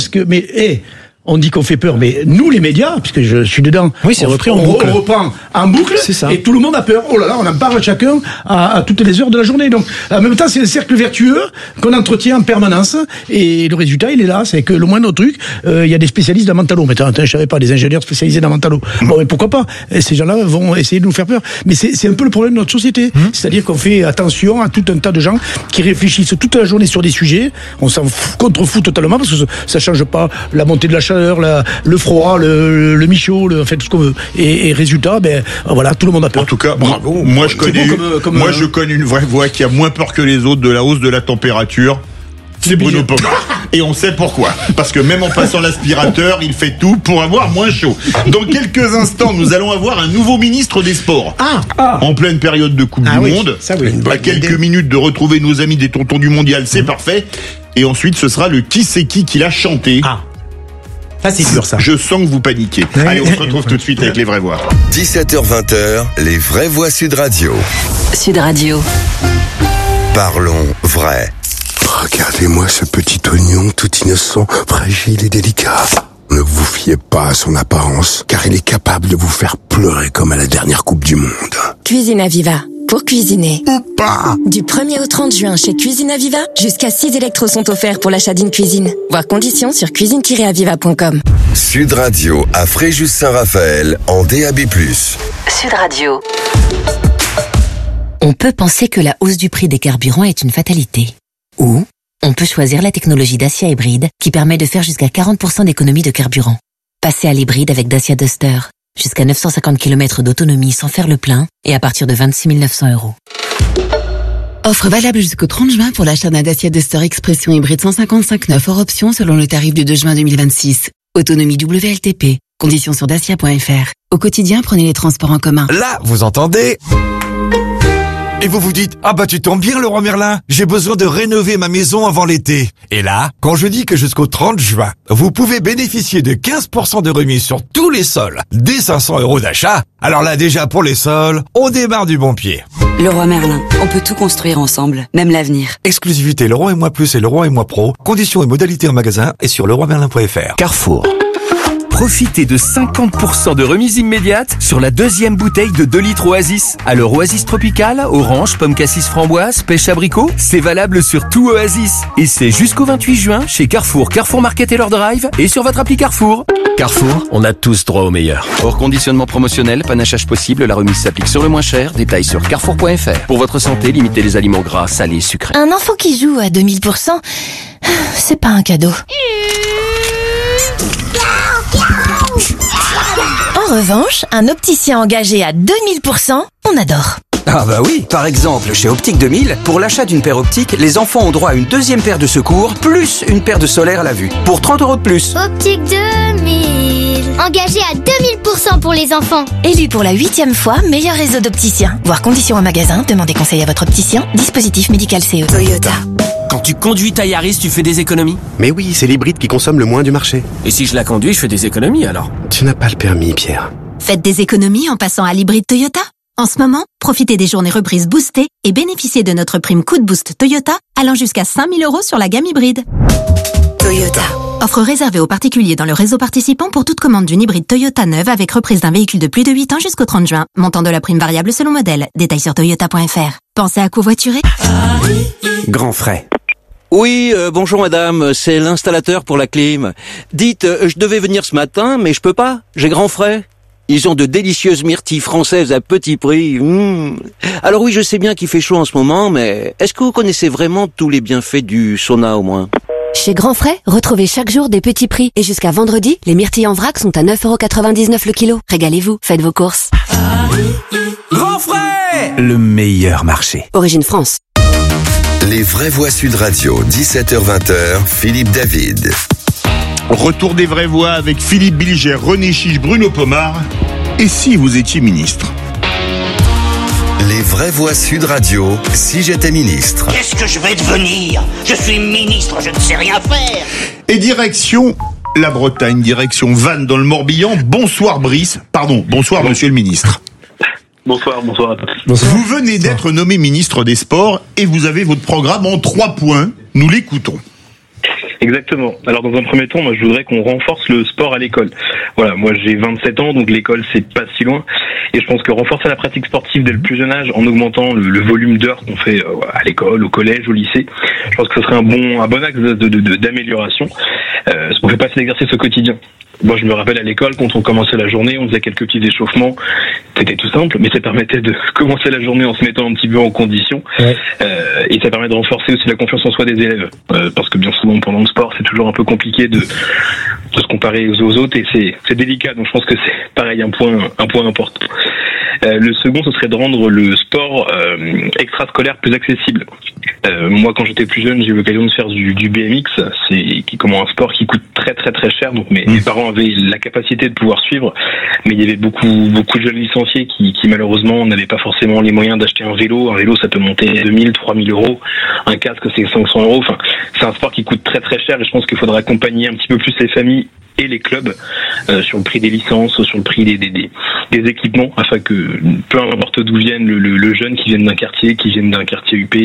on dit qu'on fait peur, mais nous les médias, puisque je suis dedans, c'est repris en boucle. On reprend en boucle, c'est ça. Et tout le monde a peur. Oh là là, on en parle chacun à toutes les heures de la journée. Donc, en même temps, c'est un cercle vertueux qu'on entretient en permanence. Et le résultat, il est là, c'est que le moindre truc, il y a des spécialistes dans mentalo. Mais je savais pas, des ingénieurs spécialisés dans mentalo. Bon, mais pourquoi pas? Ces gens-là vont essayer de nous faire peur. Mais c'est un peu le problème de notre société. C'est-à-dire qu'on fait attention à tout un tas de gens qui réfléchissent toute la journée sur des sujets. On s'en contrefout totalement parce que ça change pas la montée de la chaleur, chaleur, le froid, le michaud, tout ce qu'on veut. Et résultat, voilà, tout le monde a peur. En tout cas, bravo. Moi, je connais une vraie voix qui a moins peur que les autres de la hausse de la température. C'est Bruno Pomar. Et on sait pourquoi. Parce que même en passant l'aspirateur, il fait tout pour avoir moins chaud. Dans quelques instants, nous allons avoir un nouveau ministre des Sports. En pleine période de Coupe du Monde. Ça, oui, à quelques minutes de retrouver nos amis des tontons du mondial, c'est parfait. Et ensuite, ce sera le qui c'est qui l'a chanté. Ça, c'est dur, ça. Je sens que vous paniquez. Allez, on se retrouve tout de suite avec les vraies voix. 17h-20h, les vraies voix Sud Radio. Sud Radio. Parlons vrai. Regardez-moi ce petit oignon tout innocent, fragile et délicat. Ne vous fiez pas à son apparence, car il est capable de vous faire pleurer comme à la dernière Coupe du Monde. Cuisine Aviva. Pour cuisiner. Ou pas. Du 1er au 30 juin chez Cuisine Aviva, jusqu'à 6 électros sont offerts pour l'achat d'une cuisine. Voir conditions sur cuisine-aviva.com. Sud Radio à Fréjus-Saint-Raphaël en DAB+. Sud Radio. On peut penser que la hausse du prix des carburants est une fatalité. Ou on peut choisir la technologie Dacia hybride qui permet de faire jusqu'à 40% d'économie de carburant. Passez à l'hybride avec Dacia Duster. Jusqu'à 950 km d'autonomie sans faire le plein et à partir de 26 900 €. Offre valable jusqu'au 30 juin pour l'achat d'un Dacia Duster Expression hybride 155/9 hors option selon le tarif du 2 juin 2026. Autonomie WLTP. Conditions sur dacia.fr. Au quotidien, prenez les transports en commun. Là, vous entendez ? Et vous vous dites, tu tombes bien Leroy Merlin, j'ai besoin de rénover ma maison avant l'été. Et là, quand je dis que jusqu'au 30 juin, vous pouvez bénéficier de 15% de remise sur tous les sols, dès 500 € d'achat, alors là déjà pour les sols, on démarre du bon pied. Leroy Merlin, on peut tout construire ensemble, même l'avenir. Exclusivité Leroy et Moi Plus et Leroy et Moi Pro, conditions et modalités en magasin et sur leroymerlin.fr. Carrefour. Profitez de 50% de remise immédiate sur la deuxième bouteille de 2 litres Oasis. Alors Oasis Tropical, orange, pomme cassis framboise, pêche abricot, c'est valable sur tout Oasis. Et c'est jusqu'au 28 juin chez Carrefour, Carrefour Market et leur Drive et sur votre appli Carrefour. Carrefour, on a tous droit au meilleur. Hors conditionnement promotionnel, panachage possible, la remise s'applique sur le moins cher, détails sur carrefour.fr. Pour votre santé, limitez les aliments gras, salés, sucrés. Un enfant qui joue à 2000%, c'est pas un cadeau. En revanche, un opticien engagé à 2000%, on adore. Ah bah oui, par exemple, chez Optique 2000, pour l'achat d'une paire optique, les enfants ont droit à une deuxième paire de secours, plus une paire de solaire à la vue, pour 30 € de plus. Optique 2000, engagé à 2000% pour les enfants. Élu pour la 8e fois, meilleur réseau d'opticiens. Voir conditions en magasin, demandez conseil à votre opticien. Dispositif médical CE. Toyota. Quand tu conduis ta Yaris, tu fais des économies? Mais oui, c'est l'hybride qui consomme le moins du marché. Et si je la conduis, je fais des économies alors? Tu n'as pas le permis, Pierre. Faites des économies en passant à l'hybride Toyota. En ce moment, profitez des journées reprises boostées et bénéficiez de notre prime coup de boost Toyota allant jusqu'à 5 000 € sur la gamme hybride. Toyota. Offre réservée aux particuliers dans le réseau participant pour toute commande d'une hybride Toyota neuve avec reprise d'un véhicule de plus de 8 ans jusqu'au 30 juin. Montant de la prime variable selon modèle. Détails sur toyota.fr. Pensez à covoiturer. Grand frais. Oui, bonjour madame, c'est l'installateur pour la clim. Dites, je devais venir ce matin, mais je peux pas, j'ai grand frais. Ils ont de délicieuses myrtilles françaises à petit prix. Alors oui, je sais bien qu'il fait chaud en ce moment, mais est-ce que vous connaissez vraiment tous les bienfaits du sauna au moins? Chez Grand Frais, retrouvez chaque jour des petits prix. Et jusqu'à vendredi, les myrtilles en vrac sont à 9,99 € le kilo. Régalez-vous, faites vos courses. Grand frais! Le meilleur marché. Origine France. Les vraies voix Sud Radio, 17h-20h, Philippe David. Retour des vraies voix avec Philippe Bilger, René Chiche, Bruno Pomar. Et si vous étiez ministre? Les vraies voix Sud Radio, si j'étais ministre. Qu'est-ce que je vais devenir? Je suis ministre, je ne sais rien faire. Et direction la Bretagne, direction Vannes dans le Morbihan. Bonsoir Brice. Bonsoir monsieur le ministre. Bonsoir à tous. Vous venez d'être nommé ministre des Sports et vous avez votre programme en 3 points. Nous l'écoutons. Exactement. Alors dans un premier temps, moi je voudrais qu'on renforce le sport à l'école. Voilà, moi j'ai 27 ans, donc l'école c'est pas si loin. Et je pense que renforcer la pratique sportive dès le plus jeune âge, en augmentant le volume d'heures qu'on fait à l'école, au collège, au lycée, je pense que ce serait un bon axe d'amélioration. Parce qu'on fait pas assez d'exercice au quotidien. Moi, je me rappelle à l'école, quand on commençait la journée, on faisait quelques petits échauffements. C'était tout simple, mais ça permettait de commencer la journée en se mettant un petit peu en condition. Ouais. Et ça permet de renforcer aussi la confiance en soi des élèves. Parce que bien souvent, pendant le sport, c'est toujours un peu compliqué de se comparer comparé aux autres, et c'est délicat. Donc je pense que c'est pareil un point important. Le second, ce serait de rendre le sport extrascolaire plus accessible. Moi, quand j'étais plus jeune, j'ai eu l'occasion de faire du BMX. C'est un sport qui coûte très très très cher. Donc mes parents avaient la capacité de pouvoir suivre, mais il y avait beaucoup de jeunes licenciés qui malheureusement n'avaient pas forcément les moyens d'acheter un vélo. Un vélo, ça peut monter à 2000, 3000 euros. Un casque, c'est 500 euros. Enfin, c'est un sport qui coûte très très cher, et je pense qu'il faudra accompagner un petit peu plus les familles et les clubs sur le prix des licences, sur le prix des équipements, afin que peu importe d'où vienne le jeune, qui vienne d'un quartier, UP,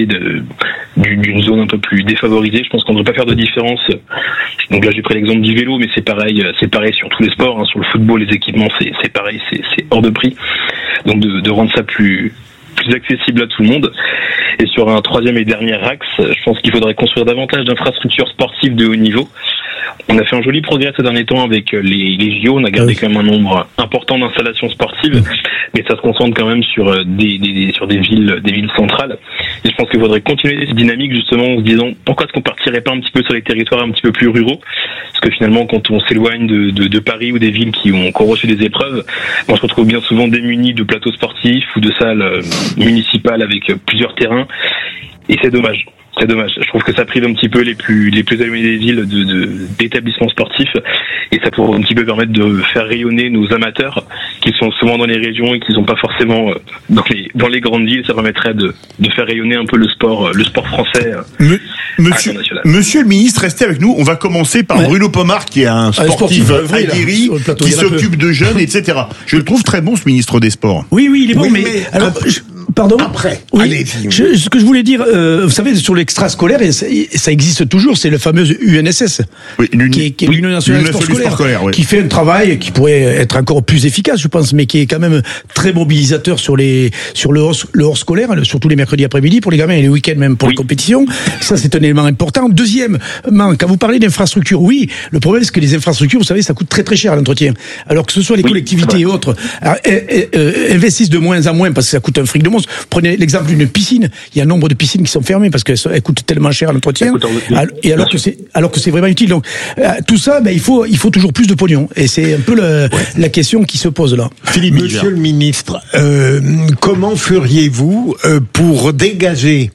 d'une zone un peu plus défavorisée, je pense qu'on ne devrait pas faire de différence. Donc là j'ai pris l'exemple du vélo, mais c'est pareil sur tous les sports, hein. Sur le football, les équipements c'est pareil, c'est hors de prix. Donc de rendre ça plus accessible à tout le monde. Et sur un troisième et dernier axe, je pense qu'il faudrait construire davantage d'infrastructures sportives de haut niveau. On a fait un joli progrès ces derniers temps avec les JO. On a gardé quand même un nombre important d'installations sportives, mais ça se concentre quand même sur des villes centrales. Et je pense qu'il faudrait continuer cette dynamique, justement, en se disant pourquoi est-ce qu'on partirait pas un petit peu sur les territoires un petit peu plus ruraux, parce que finalement, quand on s'éloigne de Paris ou des villes qui ont encore reçu des épreuves, on se retrouve bien souvent démunis de plateaux sportifs ou de salles municipales avec plusieurs terrains, et c'est dommage. C'est dommage. Je trouve que ça prive un petit peu les plus éloignés des villes d'établissements sportifs, et ça pourrait un petit peu permettre de faire rayonner nos amateurs qui sont souvent dans les régions et qui sont pas forcément dans les grandes villes. Ça permettrait de faire rayonner un peu le sport français. Monsieur le ministre, restez avec nous. On va commencer par Bruno Pomar, qui est un sportif aguerri, qui s'occupe de jeunes, etc. Je le trouve très bon, ce ministre des Sports. Oui, il est bon, mais alors, pardon. Après, oui, ce que je voulais dire, vous savez, sur l'extrascolaire, et ça existe toujours, c'est le fameux UNSS, qui est l'Union nationale du sport scolaire, qui fait un travail qui pourrait être encore plus efficace, je pense, mais qui est quand même très mobilisateur sur le hors scolaire, surtout les mercredis après-midi pour les gamins et les week-ends même pour les compétitions. Ça, c'est un élément important. Deuxièmement, quand vous parlez d'infrastructures, oui, le problème c'est que les infrastructures, vous savez, ça coûte très très cher à l'entretien. Alors que ce soit les collectivités et autres, investissent de moins en moins parce que ça coûte un fric de monstre. Prenez l'exemple d'une piscine. Il y a un nombre de piscines qui sont fermées parce qu'elles coûtent tellement cher à l'entretien. Et alors que c'est vraiment utile. Donc tout ça, il faut toujours plus de pognon. Et c'est un peu la question qui se pose là. Philippe, Monsieur le ministre, comment feriez-vous pour dégager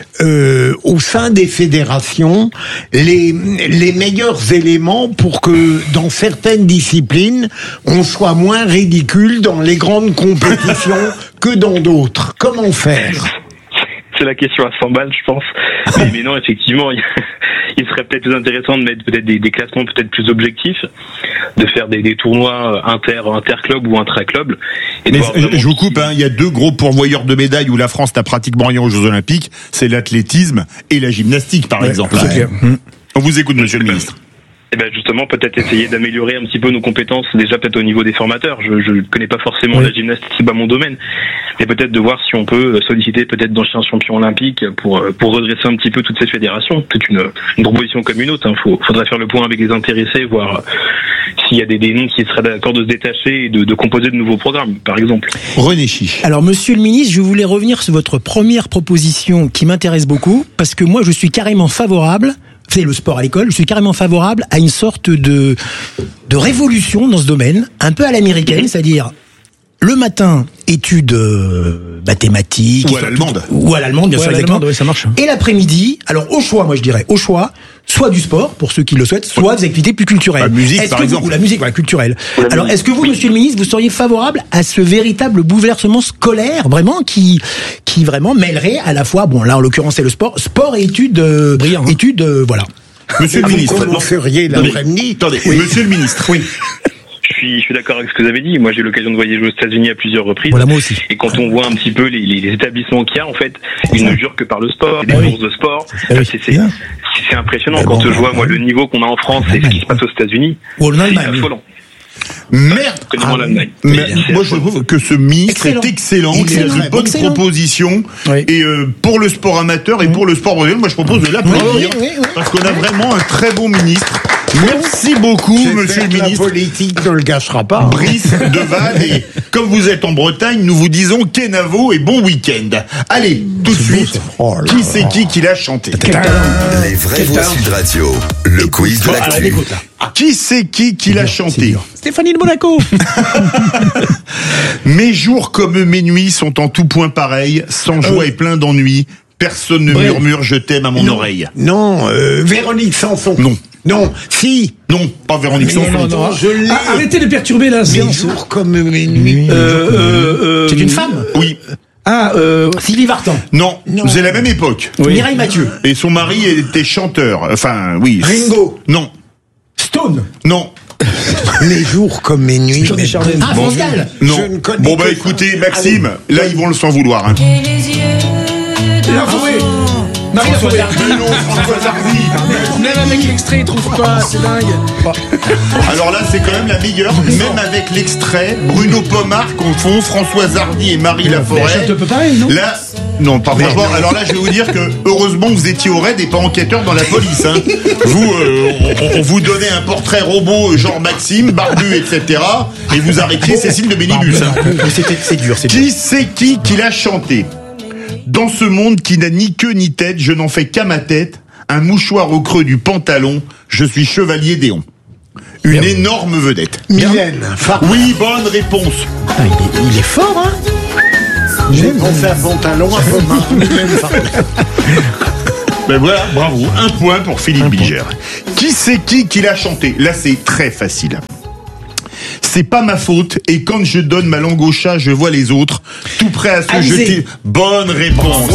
au sein des fédérations les meilleurs éléments pour que dans certaines disciplines on soit moins ridicule dans les grandes compétitions que dans d'autres? Comment faire? C'est la question à 100 balles, je pense. Mais non, effectivement, il serait peut-être plus intéressant de mettre peut-être des classements peut-être plus objectifs, de faire des tournois interclubs ou intraclubs. Mais je vous coupe, il y a deux gros pourvoyeurs de médailles où la France n'a pratiquement rien aux Jeux Olympiques, c'est l'athlétisme et la gymnastique, par exemple. On vous écoute, monsieur le ministre. Eh ben justement, peut-être essayer d'améliorer un petit peu nos compétences, déjà peut-être au niveau des formateurs. Je ne connais pas forcément la gymnastique, c'est pas mon domaine, mais peut-être de voir si on peut solliciter peut-être d'anciens champions olympiques pour redresser un petit peu toutes ces fédérations. Toute une proposition comme une autre. Faudrait faire le point avec les intéressés, voir s'il y a des noms qui seraient d'accord de se détacher et de composer de nouveaux programmes, par exemple. René Chiche. Alors, monsieur le ministre, je voulais revenir sur votre première proposition qui m'intéresse beaucoup, parce que moi, je suis carrément favorable. C'est le sport à l'école, je suis carrément favorable à une sorte de révolution dans ce domaine, un peu à l'américaine, c'est-à-dire le matin, études mathématiques. Ou à l'allemande. Ou à l'allemande, bien sûr, exactement. Oui, ça marche. Et l'après-midi, alors au choix, moi je dirais, soit du sport, pour ceux qui le souhaitent, soit des activités plus culturelles. La musique, par exemple. Ou la musique, culturelle. Alors, est-ce que vous, monsieur le ministre, vous seriez favorable à ce véritable bouleversement scolaire, vraiment, qui vraiment mêlerait à la fois, bon, là, en l'occurrence, c'est le sport et études, voilà. Monsieur le ministre. Vous feriez l'après-midi. Attendez, monsieur le ministre. Oui. Je suis d'accord avec ce que vous avez dit. Moi, j'ai eu l'occasion de voyager aux États-Unis à plusieurs reprises. Voilà, moi aussi. Et quand on voit un petit peu les établissements qu'il y a, en fait, ils ne jurent que par le sport, des courses de sport. C'est impressionnant quand je vois, moi, le niveau qu'on a en France et ce qui se passe aux États-Unis. C'est affolant. Merde. Moi, je trouve que ce ministre est excellent. Il a une bonne proposition. Et pour le sport amateur et pour le sport professionnel, moi, je propose de l'applaudir parce qu'on a vraiment un très bon ministre. Merci beaucoup, monsieur le ministre. La politique ne le gâchera pas. Brice Deval, et comme vous êtes en Bretagne, nous vous disons Kenavo et bon week-end. Allez, tout de suite, qui c'est qui l'a chanté? Les vraies voix Sud Radio, le quiz de l'actu. Qui c'est qui l'a chanté? Stéphanie de Monaco. Mes jours comme mes nuits sont en tout point pareils, sans joie et plein d'ennui. Personne ne murmure je t'aime à mon oreille. Non, Véronique Sanson. Non, si. Non, pas Véronique Sanson. Non. Je l'ai. Arrêtez de perturber la séance. Mes jours comme mes nuits. C'est une femme? Oui. Sylvie Vartan. Non, c'est la même époque. Oui. Mireille Mathieu. Et son mari était chanteur. Enfin, oui. Ringo. Non. Stone. Non. Mes jours comme mes nuits. Ah, France Gall. Non. Je ne connais Bon, bah que écoutez, ça. Maxime, là, ils vont le s'en vouloir. Hein. La Forêt. Marie La Forêt. Mais non, François Hardy. Même avec l'extrait, il trouve pas, c'est dingue. Alors là, c'est quand même la meilleure. Même avec l'extrait, Bruno Pomar confond Françoise Hardy et Marie Laforêt. C'est un peu pareil, non? Là, non, pas franchement. Alors là, je vais vous dire que heureusement vous étiez au raid et pas enquêteur dans la police. Hein. Vous, on vous donnait un portrait robot genre Maxime, barbu, etc. Et vous arrêtiez Cécile de Bénibus. Hein. C'est dur, c'est dur. Qui c'est qui l'a chanté? Dans ce monde qui n'a ni queue ni tête, je n'en fais qu'à ma tête, un mouchoir au creux du pantalon, je suis chevalier d'Éon. Une énorme vedette. Mylène. Oui, bonne réponse. Il est fort, hein? J'ai pensé à pantalon à Ben voilà, bravo. Un point pour Philippe Bilger. Qui c'est qui l'a chanté? Là, c'est très facile. C'est pas ma faute, et quand je donne ma langue au chat, je vois les autres, tout prêt à se jeter. Bonne réponse.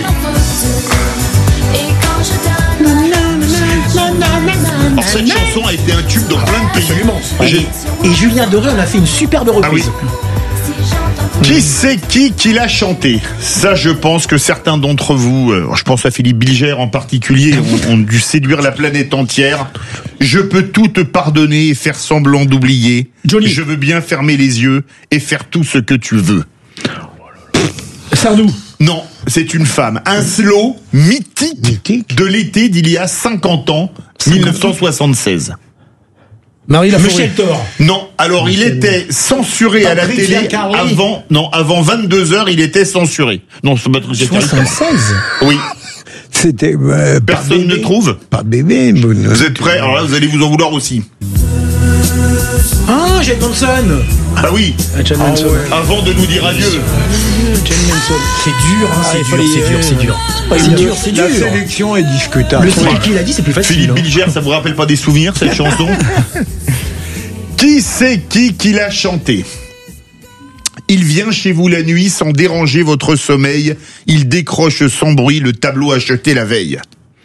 Alors, cette chanson a été un tube dans plein de pays. Et Julien Doré en a fait une superbe reprise. Ah oui. Qui c'est qui l'a chanté? Ça, je pense que certains d'entre vous, je pense à Philippe Bilger en particulier, ont dû séduire la planète entière. Je peux tout te pardonner et faire semblant d'oublier. Johnny. Je veux bien fermer les yeux et faire tout ce que tu veux. Sardou. Non, c'est une femme. Un slow mythique de l'été d'il y a 50 ans, 1976. Marie Laforêt. Michel Thor. Non, alors il était censuré à la télé avant 22h, il était censuré. Non, c'est Patricia Carly. 76. Oui. C'était Personne ne trouve. Pas bébé. Vous êtes prêts? Alors là, vous allez vous en vouloir aussi. Ah, Jane Manson. Ah oui. Jane Manson. Avant de nous dire adieu. Jane Manson. C'est dur, hein, c'est dur. C'est dur. La sélection est discutable. Le style qu'il a dit, c'est plus facile. Philippe Bilger, ça vous rappelle pas des souvenirs, cette chanson? Qui c'est qui l'a chanté? Il vient chez vous la nuit sans déranger votre sommeil. Il décroche sans bruit le tableau acheté la veille.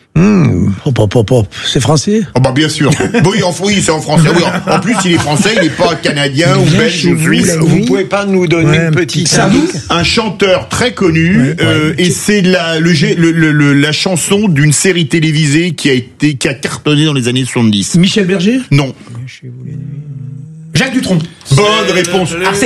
C'est français? Oh bah bien sûr. Oui, c'est en français. Oui. En plus, il est français, il n'est pas canadien ou belge ou suisse. Vous pouvez pas nous donner une petite indice? Un chanteur très connu, et c'est la chanson d'une série télévisée qui a cartonné dans les années 70. Michel Berger? Non. Jacques Dutronc. Bonne réponse. Arsène